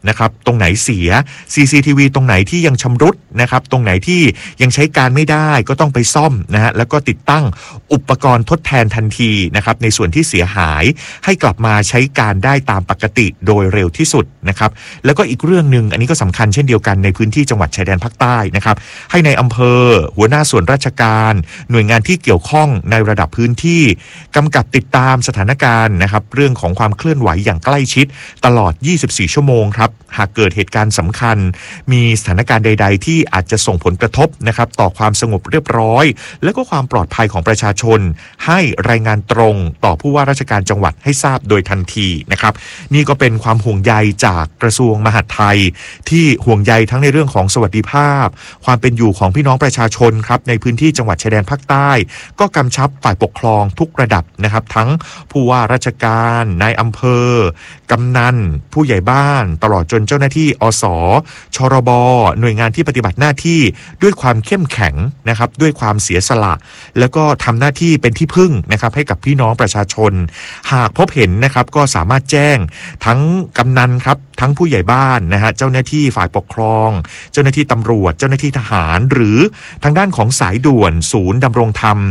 นะครับตรงไหนเสีย CCTV ตรงไหนที่ยังชำรุดนะครับตรงไหนที่ยังใช้การไม่ได้ก็ต้องไปซ่อมนะฮะแล้วก็ติดตั้งอุปกรณ์ทดแทนทันทีนะครับในส่วนที่เสียหายให้กลับมาใช้การได้ตามปกติโดยเร็วที่สุดนะครับแล้วก็อีกเรื่องนึงอันนี้ก็สำคัญเช่นเดียวกันในพื้นที่จังหวัดชายแดนภาคใต้นะครับให้ในอำเภอหัวหน้าส่วนราชการหน่วยงานที่เกี่ยวข้องในระดับพื้นที่กำกับติดตามสถานการณ์นะครับเรื่องของความเคลื่อนไหวอย่างใกล้ชิดตลอด24ชั่วโมงครับหากเกิดเหตุการณ์สำคัญมีสถานการณ์ใดๆที่อาจจะส่งผลกระทบนะครับต่อความสงบเรียบร้อยและก็ความปลอดภัยของประชาชนให้รายงานตรงต่อผู้ว่าราชการจังหวัดให้ทราบโดยทันทีนะครับนี่ก็เป็นความห่วงใยจากกระทรวงมหาดไทยที่ห่วงใยทั้งในเรื่องของสวัสดิภาพความเป็นอยู่ของพี่น้องประชาชนครับในพื้นที่จังหวัดชายแดนภาคใต้ก็กำชับฝ่ายปกครองทุกระดับนะครับทั้งผู้ว่าราชการนายอำเภอกำนันผู้ใหญ่บ้านตลอดจนเจ้าหน้าที่อสชรบหน่วยงานที่ปฏิบัติหน้าที่ด้วยความเข้มแข็งนะครับด้วยความเสียสละแล้วก็ทำหน้าที่เป็นที่พึ่งนะครับให้กับพี่น้องประชาชนหากพบเห็นนะครับก็สามารถแจ้งทั้งกำนันครับทั้งผู้ใหญ่บ้านนะฮะเจ้าหน้าที่ฝ่ายปกครองเจ้าหน้าที่ตำรวจเจ้าหน้าที่ทหารหรือทางด้านของสายด่วนศูนย์ดำรงธรรม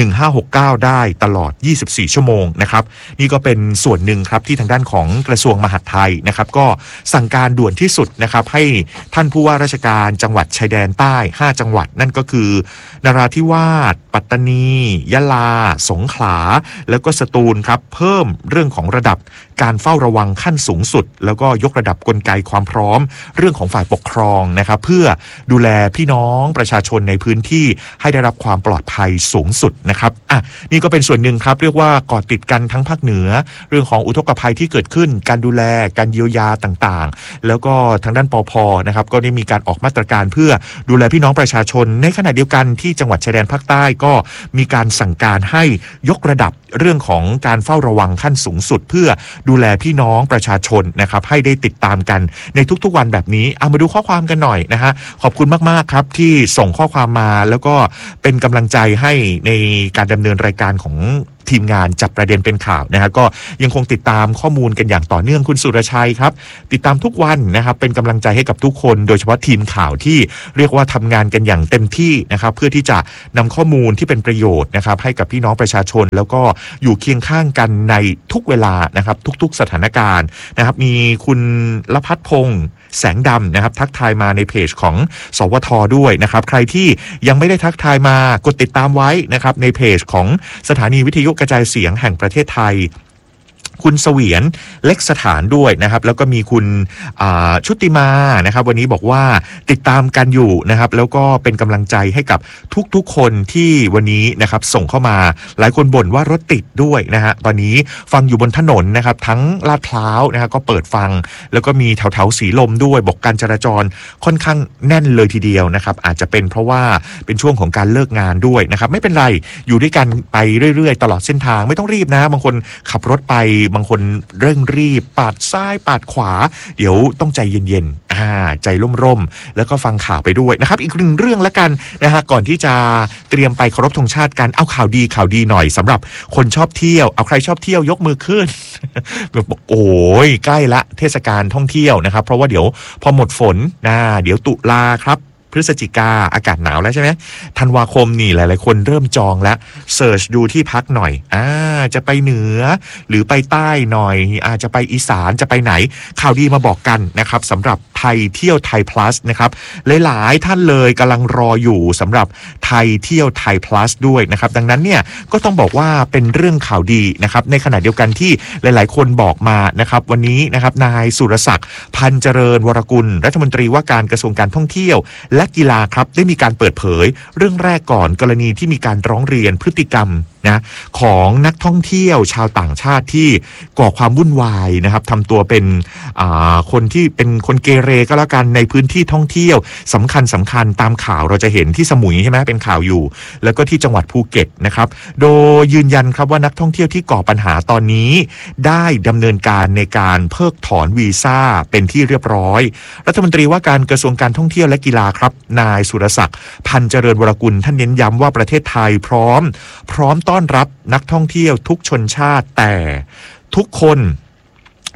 1569ได้ตลอด24ชั่วโมงนะครับนี่ก็เป็นส่วนหนึ่งครับที่ทางด้านของกระทรวงมหาดไทยนะครับก็สั่งการด่วนที่สุดนะครับให้ท่านผู้ว่าราชการจังหวัดชายแดนใต้5จังหวัดนั่นก็คือนราธิวาสปัตตานียะลาสงขลาแล้วก็สตูลครับเพิ่มเรื่องของระดับการเฝ้าระวังขั้นสูงสุดแล้วก็ยกระดับกลไกความพร้อมเรื่องของฝ่ายปกครองนะครับเพื่อดูแลพี่น้องประชาชนในพื้นที่ให้ได้รับความปลอดภัยสูงสุดนะครับนี่ก็เป็นส่วนหนึ่งครับเรียกว่าก่อติดกันทั้งภาคเหนือเรื่องของอุทกภัยที่เกิดขึ้นการดูแลการเยียวยาต่างๆแล้วก็ทางด้านปภนะครับก็ได้มีการออกมาตรการเพื่อดูแลพี่น้องประชาชนในขณะเดียวกันที่จังหวัดชายแดนภาคใต้ก็มีการสั่งการให้ยกระดับเรื่องของการเฝ้าระวังขั้นสูงสุดเพื่อดูแลพี่น้องประชาชนนะครับให้ได้ติดตามกันในทุกๆวันแบบนี้เอามาดูข้อความกันหน่อยนะฮะขอบคุณมากๆครับที่ส่งข้อความมาแล้วก็เป็นกำลังใจให้ในการดำเนินรายการของทีมงานจับประเด็นเป็นข่าวนะฮะก็ยังคงติดตามข้อมูลกันอย่างต่อเนื่องคุณสุรชัยครับติดตามทุกวันนะครับเป็นกำลังใจให้กับทุกคนโดยเฉพาะทีมข่าวที่เรียกว่าทำงานกันอย่างเต็มที่นะครับเพื่อที่จะนำข้อมูลที่เป็นประโยชน์นะครับให้กับพี่น้องประชาชนแล้วก็อยู่เคียงข้างกันในทุกเวลานะครับทุกๆสถานการณ์นะครับมีคุณลภัทรพงษ์แสงดำนะครับทักทายมาในเพจของสวทด้วยนะครับใครที่ยังไม่ได้ทักทายมากดติดตามไว้นะครับในเพจของสถานีวิทยุกระจายเสียงแห่งประเทศไทยคุณเสวียนเล็กสถานด้วยนะครับแล้วก็มีคุณชุติมานะครับวันนี้บอกว่าติดตามกันอยู่นะครับแล้วก็เป็นกำลังใจให้กับทุกๆคนที่วันนี้นะครับส่งเข้ามาหลายคนบ่นว่ารถติดด้วยนะฮะตอนนี้ฟังอยู่บนถนนนะครับทั้งลาดพร้าวนะครับก็เปิดฟังแล้วก็มีแถวๆสีลมด้วยบอกการจราจรค่อนข้างแน่นเลยทีเดียวนะครับอาจจะเป็นเพราะว่าเป็นช่วงของการเลิกงานด้วยนะครับไม่เป็นไรอยู่ด้วยกันไปเรื่อยๆตลอดเส้นทางไม่ต้องรีบนะบางคนขับรถไปบางคนเร่งรีบปาดซ้ายปาดขวาเดี๋ยวต้องใจเย็นๆใจร่มๆแล้วก็ฟังข่าวไปด้วยนะครับอีกหนึ่งเรื่องละกันนะฮะก่อนที่จะเตรียมไปเคารพธงชาติกันเอาข่าวดีหน่อยสำหรับคนชอบเที่ยวเอาใครชอบเที่ยวยกมือขึ้น บอกโอ้ยใกล้ละเทศกาลท่องเที่ยวนะครับเพราะว่าเดี๋ยวพอหมดฝนเดี๋ยวตุลาครับพฤศจิกาอากาศหนาวแล้วใช่ไหมธันวาคมนี่หลายๆคนเริ่มจองแล้วเสิร์ชดูที่พักหน่อยจะไปเหนือหรือไปใต้หน่อยจะไปอีสานจะไปไหนข่าวดีมาบอกกันนะครับสำหรับไทยเที่ยวไทย plus นะครับหลายๆท่านเลยกำลังรออยู่สำหรับไทยเที่ยวไทย plus ด้วยนะครับดังนั้นเนี่ยก็ต้องบอกว่าเป็นเรื่องข่าวดีนะครับในขณะเดียวกันที่หลายๆคนบอกมานะครับวันนี้นะครับนายสุรศักดิ์พันเจริญวรกุลรัฐมนตรีว่าการกระทรวงการท่องเที่ยวและกีฬาครับได้มีการเปิดเผยเรื่องแรกก่อนกรณีที่มีการร้องเรียนพฤติกรรมนะของนักท่องเที่ยวชาวต่างชาติที่ก่อความวุ่นวายนะครับทำตัวเป็นคนที่เป็นคนเกเรก็แล้วกันในพื้นที่ท่องเที่ยวสำคัญตามข่าวเราจะเห็นที่สมุยใช่ไหมเป็นข่าวอยู่แล้วก็ที่จังหวัดภูเก็ตนะครับโดยยืนยันครับว่านักท่องเที่ยวที่ก่อปัญหาตอนนี้ได้ดำเนินการในการเพิกถอนวีซ่าเป็นที่เรียบร้อยรัฐมนตรีว่าการกระทรวงการท่องเที่ยวและกีฬาครับนายสุรศักดิ์พันเจริญวรกุลท่านเน้นย้ำว่าประเทศไทยพร้อมต้อนรับนักท่องเที่ยวทุกชนชาติแต่ทุกคน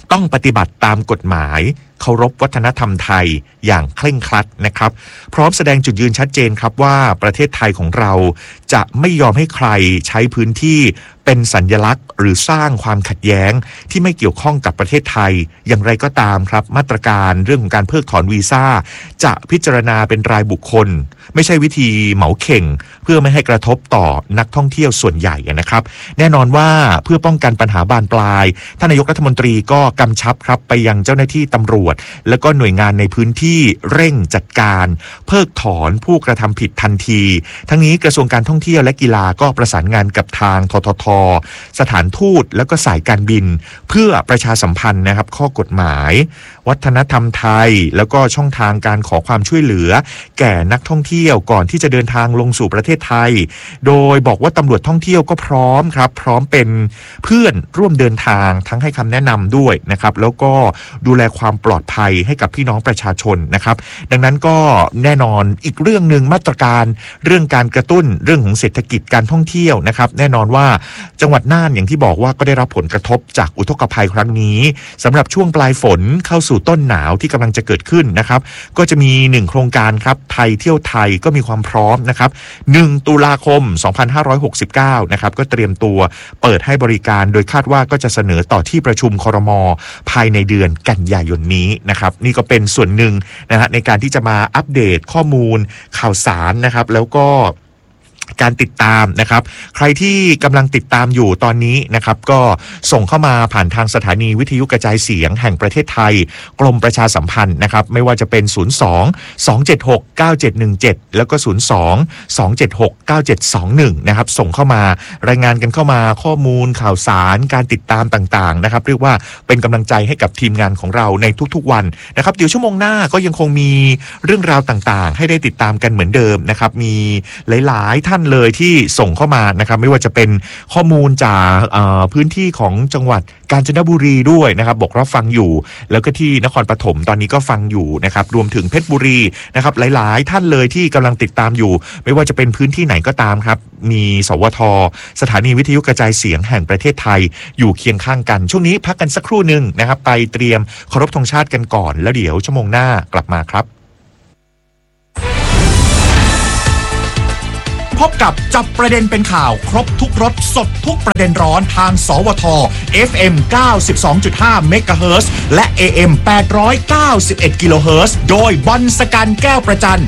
ต้องปฏิบัติตามกฎหมายเคารพวัฒนธรรมไทยอย่างเคร่งครัดนะครับพร้อมแสดงจุดยืนชัดเจนครับว่าประเทศไทยของเราจะไม่ยอมให้ใครใช้พื้นที่เป็นสัญลักษณ์หรือสร้างความขัดแย้งที่ไม่เกี่ยวข้องกับประเทศไทยอย่างไรก็ตามครับมาตรการเรื่องของการเพิกถอนวีซ่าจะพิจารณาเป็นรายบุคคลไม่ใช่วิธีเหมาเข่งเพื่อไม่ให้กระทบต่อนักท่องเที่ยวส่วนใหญ่นะครับแน่นอนว่าเพื่อป้องกันปัญหาบานปลายท่านนายกรัฐมนตรีก็กำชับครับไปยังเจ้าหน้าที่ตำรวจและก็หน่วยงานในพื้นที่เร่งจัดการเพิกถอนผู้กระทำผิดทันทีทั้งนี้กระทรวงการท่องเที่ยวและกีฬาก็ประสานงานกับทางททท.สถานทูตแล้วก็สายการบินเพื่อประชาสัมพันธ์นะครับข้อกฎหมายวัฒนธรรมไทยแล้วก็ช่องทางการขอความช่วยเหลือแก่นักท่องเที่ยวก่อนที่จะเดินทางลงสู่ประเทศไทยโดยบอกว่าตำรวจท่องเที่ยวก็พร้อมครับพร้อมเป็นเพื่อนร่วมเดินทางทั้งให้คำแนะนำด้วยนะครับแล้วก็ดูแลความปลอดภัยให้กับพี่น้องประชาชนนะครับดังนั้นก็แน่นอนอีกเรื่องหนึ่งมาตรการเรื่องการกระตุ้นเรื่องของเศรษฐกิจการท่องเที่ยวนะครับแน่นอนว่าจังหวัดน่านอย่างที่บอกว่าก็ได้รับผลกระทบจากอุทกภัยครั้งนี้สำหรับช่วงปลายฝนเข้าสู่ต้นหนาวที่กำลังจะเกิดขึ้นนะครับก็จะมี1โครงการครับไทยเที่ยวไทยก็มีความพร้อมนะครับ1ตุลาคม2569นะครับก็เตรียมตัวเปิดให้บริการโดยคาดว่าก็จะเสนอต่อที่ประชุมครม.ภายในเดือนกันยายนนี้นะครับนี่ก็เป็นส่วนหนึ่งนะฮะในการที่จะมาอัปเดตข้อมูลข่าวสารนะครับแล้วก็การติดตามนะครับใครที่กำลังติดตามอยู่ตอนนี้นะครับก็ส่งเข้ามาผ่านทางสถานีวิทยุกระจายเสียงแห่งประเทศไทยกรมประชาสัมพันธ์นะครับไม่ว่าจะเป็น02-276-9717แล้วก็02-276-9721นะครับส่งเข้ามารายงานกันเข้ามาข้อมูลข่าวสารการติดตามต่างๆนะครับเรียกว่าเป็นกำลังใจให้กับทีมงานของเราในทุกๆวันนะครับเดี๋ยวชั่วโมงหน้าก็ยังคงมีเรื่องราวต่างๆให้ได้ติดตามกันเหมือนเดิมนะครับมีหลายๆท่านเลยที่ส่งเข้ามานะครับไม่ว่าจะเป็นข้อมูลจากพื้นที่ของจังหวัดกาญจนบุรีด้วยนะครับบอกรับฟังอยู่แล้วก็ที่นครปฐมตอนนี้ก็ฟังอยู่นะครับรวมถึงเพชรบุรีนะครับหลายๆท่านเลยที่กำลังติดตามอยู่ไม่ว่าจะเป็นพื้นที่ไหนก็ตามครับมีสวท.สถานีวิทยุกระจายเสียงแห่งประเทศไทยอยู่เคียงข้างกันช่วงนี้พักกันสักครู่นึงนะครับไปเตรียมเคารพธงชาติกันก่อนแล้วเดี๋ยวชั่วโมงหน้ากลับมาครับพบกับจับประเด็นเป็นข่าวครบทุกรสสดทุกประเด็นร้อนทางสวท FM 92.5 เมกะเฮิรตซ์และ AM 891 กิโลเฮิรตซ์โดยบอลสกันแก้วประจัน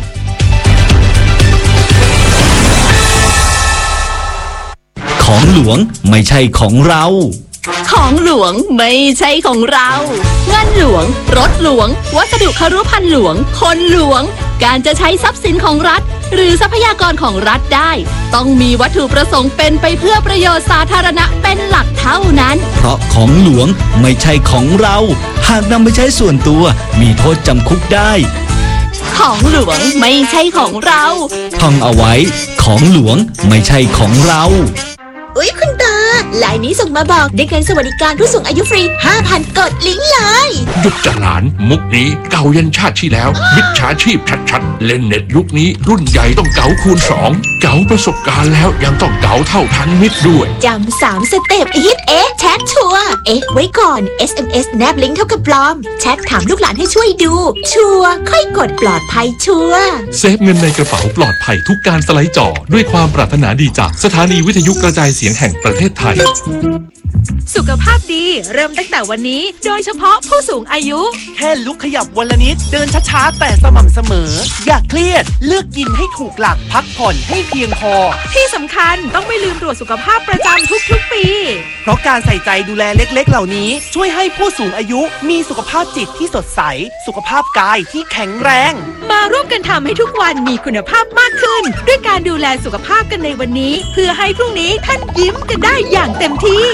ของหลวงไม่ใช่ของเราของหลวงไม่ใช่ของเราเงินหลวงรถหลวงวัสดุครุภัณฑ์หลวงคนหลวงการจะใช้ทรัพย์สินของรัฐหรือทรัพยากรของรัฐได้ต้องมีวัตถุประสงค์เป็นไปเพื่อประโยชน์สาธารณะเป็นหลักเท่านั้นเพราะของหลวงไม่ใช่ของเราหากนำไปใช้ส่วนตัวมีโทษจำคุกได้ของหลวงไม่ใช่ของเราท่องเอาไว้ของหลวงไม่ใช่ของเราอุ๊ยคุณตาไลน์นี้ส่งมาบอกได้เงินสวัสดิการผู้สูงอายุฟรี 5,000 กดลิงก์เลยหยุดจ้ะหลานมุกนี้เก่ายันชาติที่แล้วมิจฉาชีพชัดๆเล่นเน็ตยุคนี้รุ่นใหญ่ต้องเก๋าคูณ2เก๋าประสบการณ์แล้วยังต้องเก๋าเท่าทันมิตรด้วยจำ3 สเต็ปฮิตแชทชัวร์ไว้ก่อน SMS แนบลิงก์เท่ากับปลอมแชทถามลูกหลานให้ช่วยดูชัวร์ค่อยกดปลอดภัยชัวร์เซฟเงินในกระเป๋าปลอดภัยทุกการสไลด์จอด้วยความปรารถนาดีจากสถานีวิทยุกระจายเสียงแห่งประเทศไทยสุขภาพดีเริ่มตั้งแต่วันนี้โดยเฉพาะผู้สูงอายุแค่ลุกขยับวันละนิดเดินช้าๆแต่สม่ำเสมออย่าเครียดเลือกกินให้ถูกหลักพักผ่อนให้เพียงพอที่สำคัญต้องไม่ลืมตรวจสุขภาพประจำทุกๆปีเพราะการใส่ใจดูแลเล็กๆเหล่านี้ช่วยให้ผู้สูงอายุมีสุขภาพจิตที่สดใสสุขภาพกายที่แข็งแรงมาร่วมกันทำให้ทุกวันมีคุณภาพมากขึ้นด้วยการดูแลสุขภาพกันในวันนี้เพื่อให้พรุ่งนี้ท่านยิ้มกันได้อย่างเต็มที่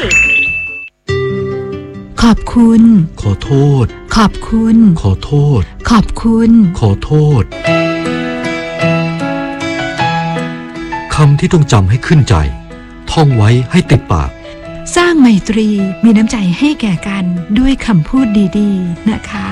ขอบคุณขอโทษขอบคุณขอโทษขอบคุณขอโทษคำที่ต้องจำให้ขึ้นใจท่องไว้ให้ติดปากสร้างไมตรีมีน้ำใจให้แก่กันด้วยคำพูดดีๆนะคะ